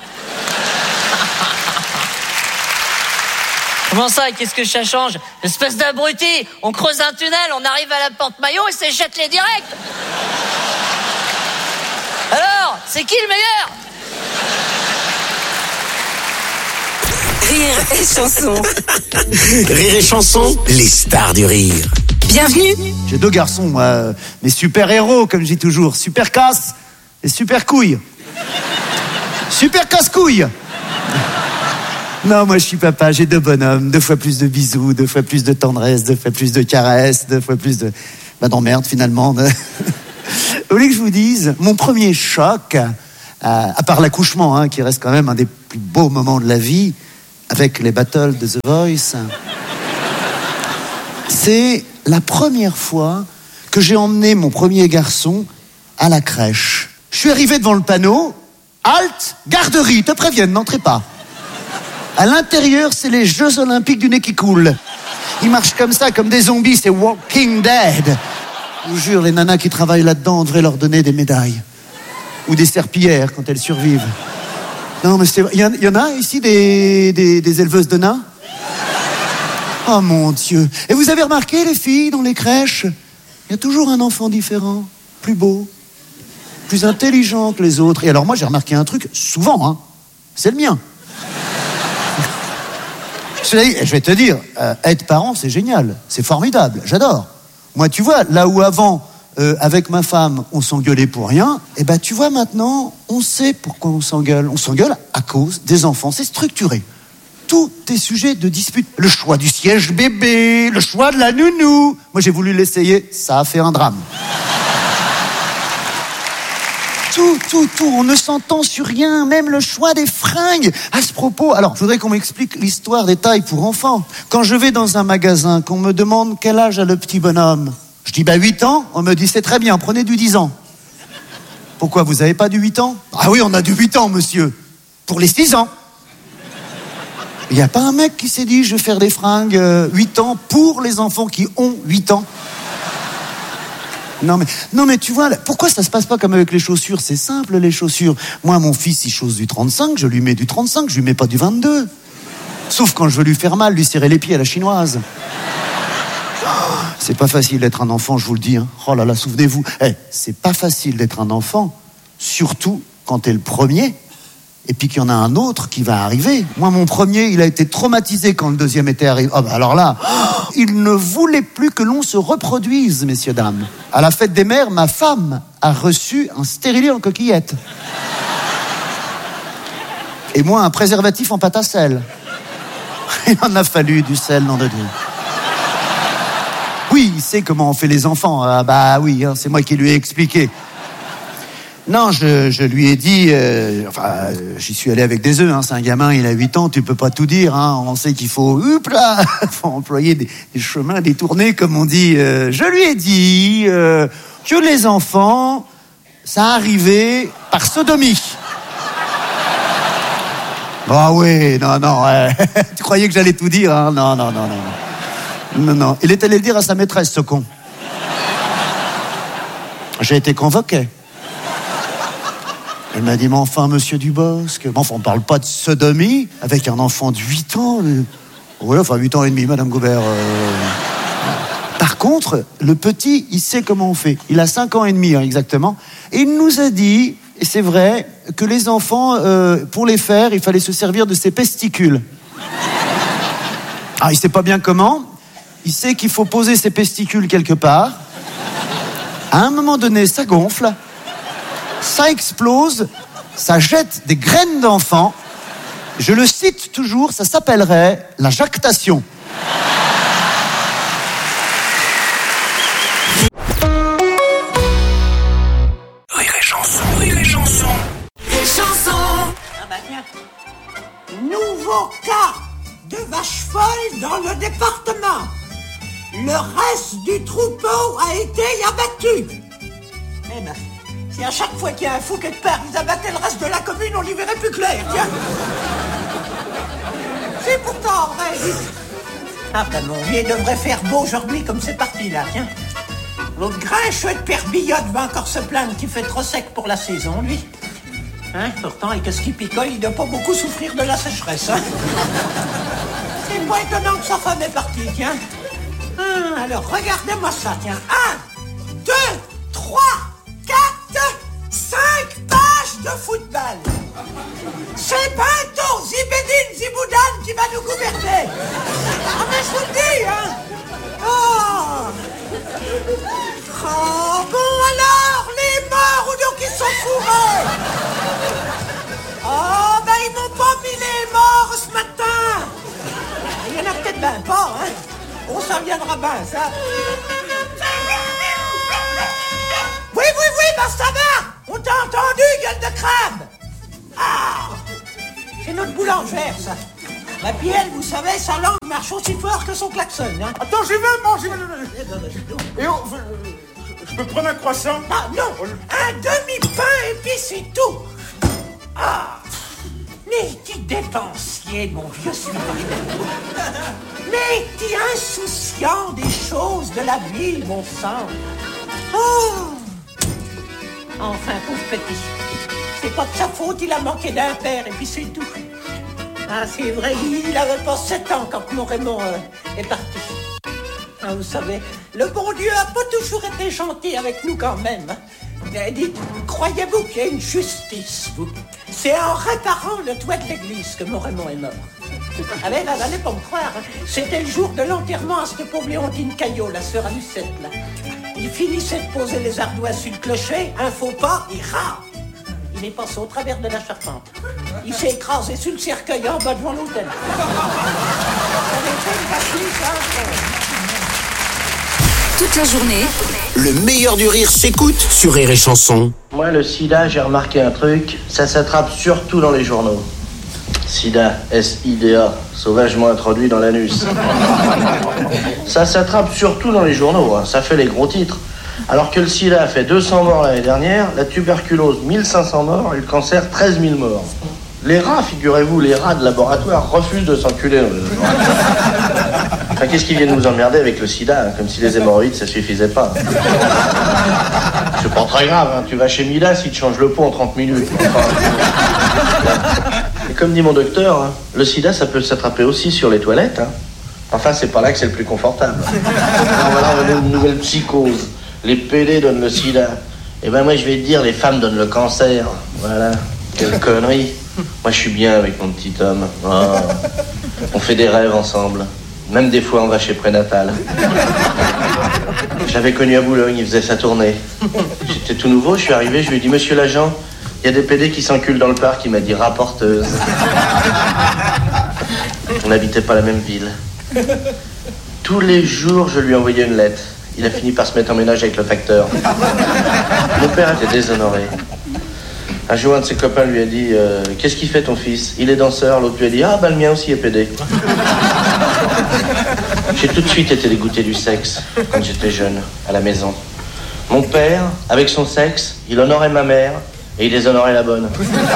Comment ça, qu'est-ce que ça change? Espèce d'abruti, on creuse un tunnel, on arrive à la porte maillot et c'est jette-les direct. Alors, c'est qui le meilleur? Rire et chanson. Rire et chanson, les stars du rire. Bienvenue. J'ai 2 garçons, moi, mes super-héros, comme je dis toujours. Super casse et super couille. Super casse-couille. Non, moi je suis papa, j'ai 2 bonhommes, 2 fois plus de bisous, 2 fois plus de tendresse, 2 fois plus de caresses, 2 fois plus de... Bah non, merde, finalement. Vous voulez que je vous dise, mon premier choc, à part l'accouchement, hein, qui reste quand même un des plus beaux moments de la vie, avec les battles de The Voice, c'est la première fois que j'ai emmené mon premier garçon à la crèche. Je suis arrivé devant le panneau, halte, garderie, te préviennent, n'entrez pas. À l'intérieur, c'est les Jeux Olympiques du nez qui coule. Ils marchent comme ça, comme des zombies, c'est Walking Dead. Je vous jure, les nanas qui travaillent là-dedans, on devrait leur donner des médailles. Ou des serpillères quand elles survivent. Non, mais il y en a ici des éleveuses de nains? Oh mon Dieu. Et vous avez remarqué, les filles, dans les crèches, il y a toujours un enfant différent, plus beau, plus intelligent que les autres. Et alors moi, j'ai remarqué un truc, souvent, hein, c'est le mien. Je vais te dire, être parent, c'est génial, c'est formidable, j'adore. Moi, tu vois, là où avant, avec ma femme, on s'engueulait pour rien, et ben tu vois maintenant, on sait pourquoi on s'engueule. On s'engueule à cause des enfants, c'est structuré. Tout est sujet de dispute. Le choix du siège bébé, le choix de la nounou. Moi, j'ai voulu l'essayer, ça a fait un drame. Tout, on ne s'entend sur rien, même le choix des fringues. À ce propos, alors, je voudrais qu'on m'explique l'histoire des tailles pour enfants. Quand je vais dans un magasin, qu'on me demande quel âge a le petit bonhomme, je dis 8 ans, on me dit c'est très bien, prenez du 10 ans. Pourquoi, vous avez pas du 8 ans? Ah oui, on a du 8 ans, monsieur. Pour les 6 ans. Il n'y a pas un mec qui s'est dit je vais faire des fringues 8 ans pour les enfants qui ont 8 ans. Non mais tu vois, pourquoi ça se passe pas comme avec les chaussures? C'est simple, les chaussures. Moi, mon fils, il chausse du 35, je lui mets du 35, je lui mets pas du 22. Sauf quand je veux lui faire mal, lui serrer les pieds à la chinoise. C'est pas facile d'être un enfant, je vous le dis. Hein. Oh là là, souvenez-vous. C'est pas facile d'être un enfant, surtout quand t'es le premier, et puis qu'il y en a un autre qui va arriver. Moi, mon premier, il a été traumatisé quand le deuxième était arrivé. Oh, bah alors là, il ne voulait plus que l'on se reproduise, messieurs, dames. À la fête des mères, ma femme a reçu un stérilet en coquillette. Et moi, un préservatif en pâte à sel. Il en a fallu du sel, nom de Dieu. Oui, il sait comment on fait les enfants. Ah bah oui, hein, c'est moi qui lui ai expliqué. Non, je lui ai dit... j'y suis allé avec des œufs. Hein, c'est un gamin, il a 8 ans, tu peux pas tout dire. Hein, on sait qu'il faut employer des chemins détournés, comme on dit. Je lui ai dit que les enfants, ça arrivait par sodomie. Ah oui, non. Tu croyais que j'allais tout dire, hein? Non. Il est allé le dire à sa maîtresse, ce con. J'ai été convoqué. Elle m'a dit, mais enfin, monsieur Dubosc, on ne parle pas de sodomie avec un enfant de 8 ans. Oui, enfin, 8 ans et demi, Madame Gaubert. Par contre, le petit, il sait comment on fait. Il a 5 ans et demi, hein, exactement. Et il nous a dit, et c'est vrai, que les enfants, pour les faire, il fallait se servir de ses pesticules. Ah, il sait pas bien comment. Il sait qu'il faut poser ses pesticules quelque part. À un moment donné, ça gonfle. Ça explose, ça jette des graines d'enfants. Je le cite toujours, ça s'appellerait la jactation. Rire et chanson, rire et chanson. Les chansons. Ah bah tiens. Nouveau cas de vache folle dans le département. Le reste du troupeau a été abattu. Eh ben... Si à chaque fois qu'il y a un fou quelque part, ils abattaient le reste de la commune, on y verrait plus clair, tiens. C'est pourtant vrai. Ah ben mon vieux, il devrait faire beau aujourd'hui comme c'est parti là, tiens. L'autre grincheux de Père Billotte va encore se plaindre qu'il fait trop sec pour la saison, lui. Hein, pourtant, et qu'est-ce qu'il picole, il doit pas beaucoup souffrir de la sécheresse, hein. C'est pas étonnant que sa femme est partie, tiens. Alors, regardez-moi ça, tiens. 1, 2, 3... 5 pages de football. C'est bientôt Zibedine Ziboudan qui va nous gouverner. Ah mais je vous le dis, hein. Oh bon alors, les morts ou donc ils sont fourrés. Oh ben ils m'ont pas mis les morts ce matin. Il y en a peut-être ben pas, hein. On s'en viendra ben ça. bah ça va. On t'a entendu, gueule de crabe. Ah, c'est notre boulangère, ça. La pielle, vous savez, sa langue marche aussi fort que son klaxon, hein. Attends, j'y vais, moi, j'y vais. Et je peux prendre un croissant? Ah, non, un demi-pain et puis c'est tout. Ah, mais t'es dépensier, mon vieux Smurfette. Mais t'es insouciant des choses de la vie, mon sang. Oh. Enfin, pauvre petit. C'est pas de sa faute, il a manqué d'un père et puis c'est tout. Ah, c'est vrai, il avait pas 7 ans quand mon Raymond est parti. Ah, vous savez, le bon Dieu a pas toujours été gentil avec nous quand même. Mais dites, croyez-vous qu'il y a une justice, vous? C'est en réparant le toit de l'église que mon Raymond est mort. Allez, là, allez pas me croire. Hein. C'était le jour de l'enterrement à cette pauvre Léontine Caillot, la sœur à Lucette, là. Il finissait de poser les ardoises sur le clocher, un faux pas, il rare. Il est passé au travers de la charpente. Il s'est écrasé sur le cercueil en bas devant l'hôtel. Toute la journée, Le meilleur du rire s'écoute sur Rire et Chanson. Moi, le sida, j'ai remarqué un truc, ça s'attrape surtout dans les journaux. Sida, S-I-D-A, sauvagement introduit dans l'anus. Ça s'attrape surtout dans les journaux, hein. Ça fait les gros titres. Alors que le sida a fait 200 morts l'année dernière, la tuberculose 1500 morts et le cancer 13 000 morts. Les rats, figurez-vous, les rats de laboratoire refusent de s'enculer. Enfin, qu'est-ce qu'ils viennent nous emmerder avec le sida, hein, comme si les hémorroïdes ça suffisait pas. C'est pas très grave, hein. Tu vas chez Midas, il te change le pot en 30 minutes. Enfin, et comme dit mon docteur, hein, le sida ça peut s'attraper aussi sur les toilettes. Hein. Enfin, c'est pas là que c'est le plus confortable. Alors voilà, on a une nouvelle psychose. Les PD donnent le sida. Et ben moi je vais te dire, les femmes donnent le cancer. Voilà, quelle connerie. Moi je suis bien avec mon petit homme. Oh. On fait des rêves ensemble. Même des fois on va chez Prénatal. Je l'avais connu à Boulogne, il faisait sa tournée. J'étais tout nouveau, je suis arrivé, je lui ai dit, monsieur l'agent, il y a des PD qui s'enculent dans le parc. Il m'a dit, rapporteuse. On n'habitait pas la même ville. Tous les jours je lui envoyais une lettre. Il a fini par se mettre en ménage avec le facteur. Mon père était déshonoré. Un jour, un de ses copains lui a dit qu'est-ce qu'il fait ton fils? Il est danseur. L'autre lui a dit ah, bah le mien aussi est pédé. J'ai tout de suite été dégoûté du sexe quand j'étais jeune, à la maison. Mon père, avec son sexe, il honorait ma mère et il déshonorait la bonne.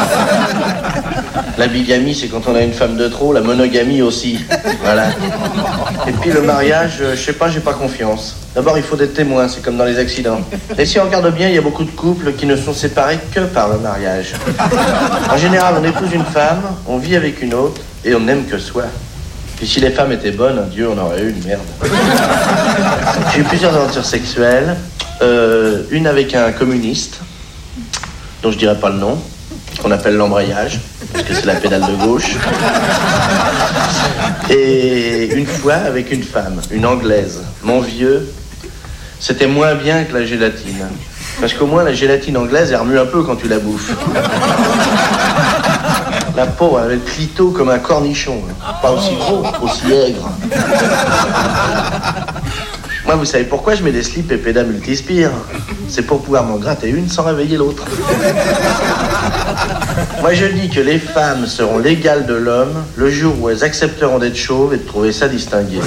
La bigamie, c'est quand on a une femme de trop, la monogamie aussi. Voilà. Et puis le mariage, je sais pas, j'ai pas confiance. D'abord, il faut des témoins, c'est comme dans les accidents. Et si on regarde bien, il y a beaucoup de couples qui ne sont séparés que par le mariage. En général, on épouse une femme, on vit avec une autre, et on n'aime que soi. Puis si les femmes étaient bonnes, Dieu en aurait eu une merde. J'ai eu plusieurs aventures sexuelles. Une avec un communiste, dont je dirais pas le nom, qu'on appelle l'embrayage, parce que c'est la pédale de gauche. Et une fois avec une femme, une anglaise. Mon vieux, c'était moins bien que la gélatine. Parce qu'au moins la gélatine anglaise, elle remue un peu quand tu la bouffes. La peau avait le clito comme un cornichon. Pas aussi gros, aussi aigre. Moi, vous savez pourquoi je mets des slips et pédas multispire? C'est pour pouvoir m'en gratter une sans réveiller l'autre. Moi, je dis que les femmes seront l'égale de l'homme le jour où elles accepteront d'être chauves et de trouver ça distingué.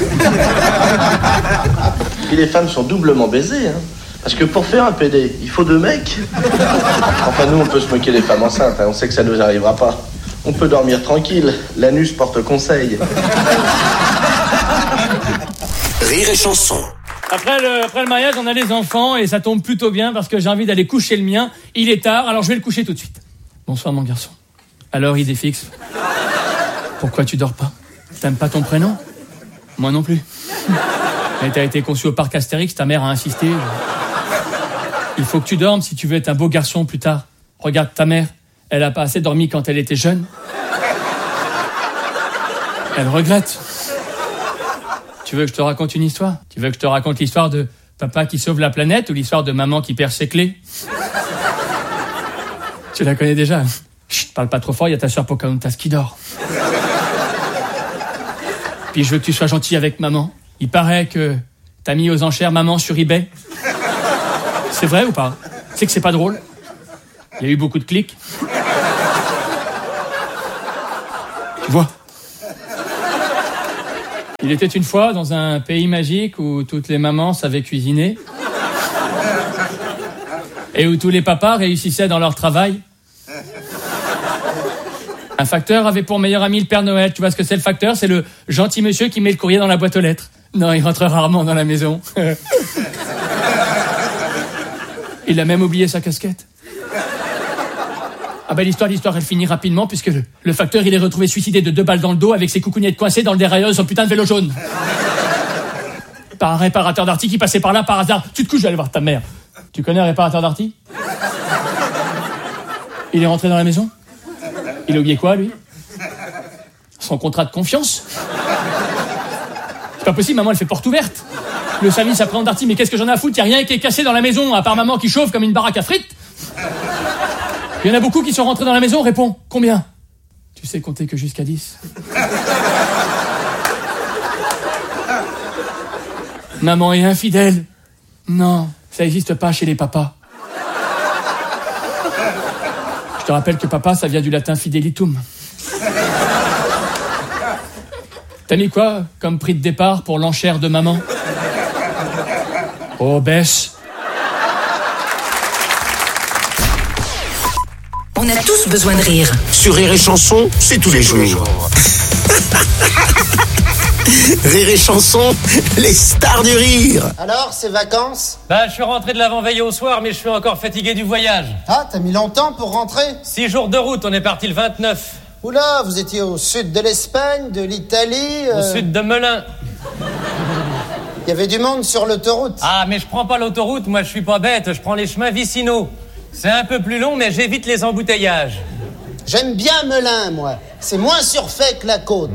Puis les femmes sont doublement baisées, hein. Parce que pour faire un PD, il faut 2 mecs. Enfin, nous, on peut se moquer des femmes enceintes, hein. On sait que ça ne nous arrivera pas. On peut dormir tranquille, l'anus porte conseil. Rire et Chanson. Après le mariage, on a les enfants et ça tombe plutôt bien parce que j'ai envie d'aller coucher le mien. Il est tard, alors je vais le coucher tout de suite. Bonsoir mon garçon. Alors, idée fixe. Pourquoi tu dors pas? T'aimes pas ton prénom? Moi non plus. Mais t'as été conçu au parc Astérix, ta mère a insisté. Il faut que tu dormes si tu veux être un beau garçon plus tard. Regarde ta mère, elle a pas assez dormi quand elle était jeune. Elle regrette. Tu veux que je te raconte une histoire? Tu veux que je te raconte l'histoire de papa qui sauve la planète ou l'histoire de maman qui perd ses clés? Tu la connais déjà. Chut, parle pas trop fort, il y a ta soeur Pocahontas qui dort. Puis je veux que tu sois gentil avec maman. Il paraît que t'as mis aux enchères maman sur eBay. C'est vrai ou pas? Tu sais que c'est pas drôle. Il y a eu beaucoup de clics. Tu vois. Il était une fois dans un pays magique où toutes les mamans savaient cuisiner. Et où tous les papas réussissaient dans leur travail. Un facteur avait pour meilleur ami le Père Noël. Tu vois ce que c'est le facteur? C'est le gentil monsieur qui met le courrier dans la boîte aux lettres. Non, il rentre rarement dans la maison. Il a même oublié sa casquette. Ah ben l'histoire, elle finit rapidement puisque le facteur, il est retrouvé suicidé de 2 balles dans le dos avec ses coucougnettes coincées dans le dérailleur de son putain de vélo jaune. Par un réparateur d'arty qui passait par là par hasard. Tu te couches, je vais aller voir ta mère. Tu connais un réparateur d'arty? Il est rentré dans la maison. Il a oublié quoi, lui? Son contrat de confiance. C'est pas possible, maman, elle fait porte ouverte. Le service après d'arty, mais qu'est-ce que j'en ai à foutre? Y a rien qui est cassé dans la maison, à part maman qui chauffe comme une baraque à frites. Il y en a beaucoup qui sont rentrés dans la maison, réponds, combien? Tu sais compter que jusqu'à 10. Maman est infidèle. Non, ça n'existe pas chez les papas. Je te rappelle que papa, ça vient du latin fidelitum. T'as mis quoi comme prix de départ pour l'enchère de maman? Oh, baisse. On a tous besoin de rire. Sur Rire et Chanson, c'est tous les jours. Rire et Chanson, les stars du rire. Alors, ces vacances? Bah, je suis rentré de l'avant-veille au soir, mais je suis encore fatigué du voyage. Ah, t'as mis longtemps pour rentrer? 6 jours de route, on est parti le 29. Oula, vous étiez au sud de l'Espagne, de l'Italie... Au sud de Melun. Il y avait du monde sur l'autoroute. Ah, mais je prends pas l'autoroute, moi je suis pas bête, je prends les chemins vicinaux. C'est un peu plus long, mais j'évite les embouteillages. J'aime bien Melun, moi. C'est moins surfait que la côte.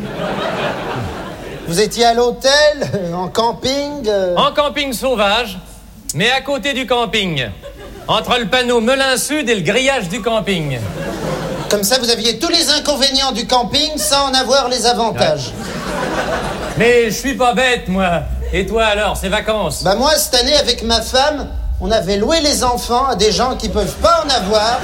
Vous étiez à l'hôtel, en camping En camping sauvage, mais à côté du camping. Entre le panneau Melun Sud et le grillage du camping. Comme ça, vous aviez tous les inconvénients du camping sans en avoir les avantages. Mais je suis pas bête, moi. Et toi alors, ces vacances? Bah moi, cette année, avec ma femme, on avait loué les enfants à des gens qui peuvent pas en avoir.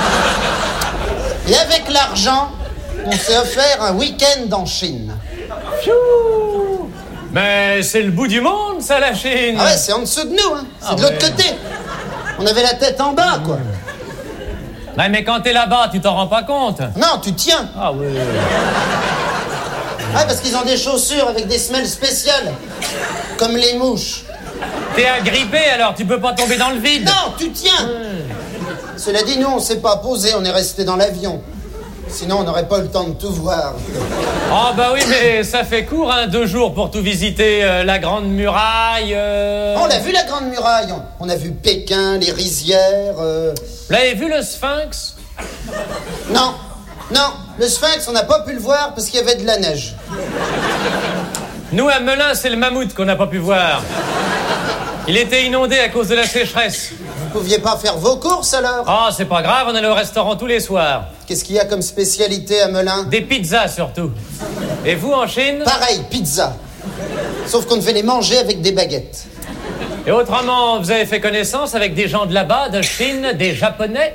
Et avec l'argent, on s'est offert un week-end en Chine. Pfiou! Mais c'est le bout du monde, ça, la Chine. Ah ouais, c'est en dessous de nous, hein. C'est de l'autre côté. On avait la tête en bas, quoi. Ouais, mais quand t'es là-bas, tu t'en rends pas compte. Non, tu tiens. Ah oui. Ouais, parce qu'ils ont des chaussures avec des semelles spéciales. Comme les mouches. T'es agrippé, alors tu peux pas tomber dans le vide. Non, tu tiens. Cela dit, nous, on s'est pas posé, on est resté dans l'avion. Sinon, on n'aurait pas eu le temps de tout voir. Oh bah oui, mais ça fait court, hein, 2 jours pour tout visiter, la Grande Muraille... On l'a vu, la Grande Muraille. On a vu Pékin, les rizières... Vous l'avez vu, le Sphinx? Non, le Sphinx, on n'a pas pu le voir parce qu'il y avait de la neige. Nous, à Melun, c'est le mammouth qu'on n'a pas pu voir. Il était inondé à cause de la sécheresse. Vous pouviez pas faire vos courses, alors? Oh, c'est pas grave, on allait au restaurant tous les soirs. Qu'est-ce qu'il y a comme spécialité à Melun? Des pizzas, surtout. Et vous, en Chine? Pareil, pizza. Sauf qu'on devait les manger avec des baguettes. Et autrement, vous avez fait connaissance avec des gens de là-bas, de Chine, des Japonais?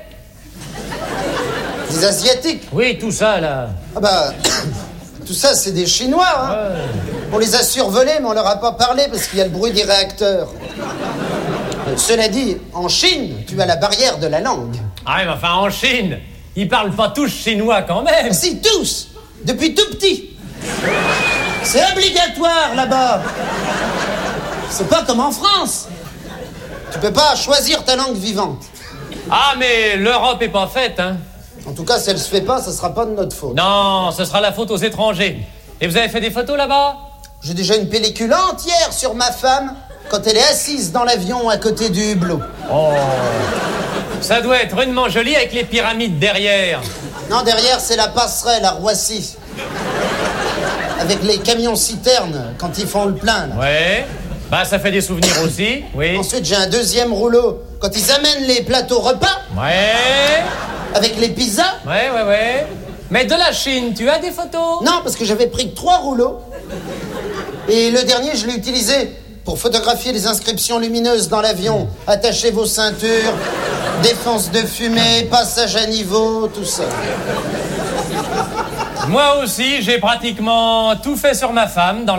Des Asiatiques? Oui, tout ça, là. Ah bah... Tout ça, c'est des Chinois, hein. Ouais. On les a survolés, mais on leur a pas parlé parce qu'il y a le bruit des réacteurs. Cela dit, en Chine, tu as la barrière de la langue. Ah mais enfin, en Chine, ils parlent pas tous chinois quand même. Si, tous. Depuis tout petit. C'est obligatoire, là-bas. C'est pas comme en France. Tu peux pas choisir ta langue vivante. Ah, mais l'Europe est pas faite, hein. En tout cas, si elle se fait pas, ça sera pas de notre faute. Non, ce sera la faute aux étrangers. Et vous avez fait des photos là-bas? J'ai déjà une pellicule entière sur ma femme quand elle est assise dans l'avion à côté du hublot. Oh, ça doit être rudement joli avec les pyramides derrière. Non, derrière, c'est la passerelle à Roissy. Avec les camions-citernes quand ils font le plein, là. Ouais, bah ça fait des souvenirs aussi, oui. Ensuite, j'ai un deuxième rouleau quand ils amènent les plateaux repas. Ouais. Avec les pizzas. Ouais. Mais de la Chine, tu as des photos? Non, parce que j'avais pris que 3 rouleaux. Et le dernier, je l'ai utilisé pour photographier les inscriptions lumineuses dans l'avion. Attachez vos ceintures, défense de fumée, passage à niveau, tout ça. Moi aussi, j'ai pratiquement tout fait sur ma femme dans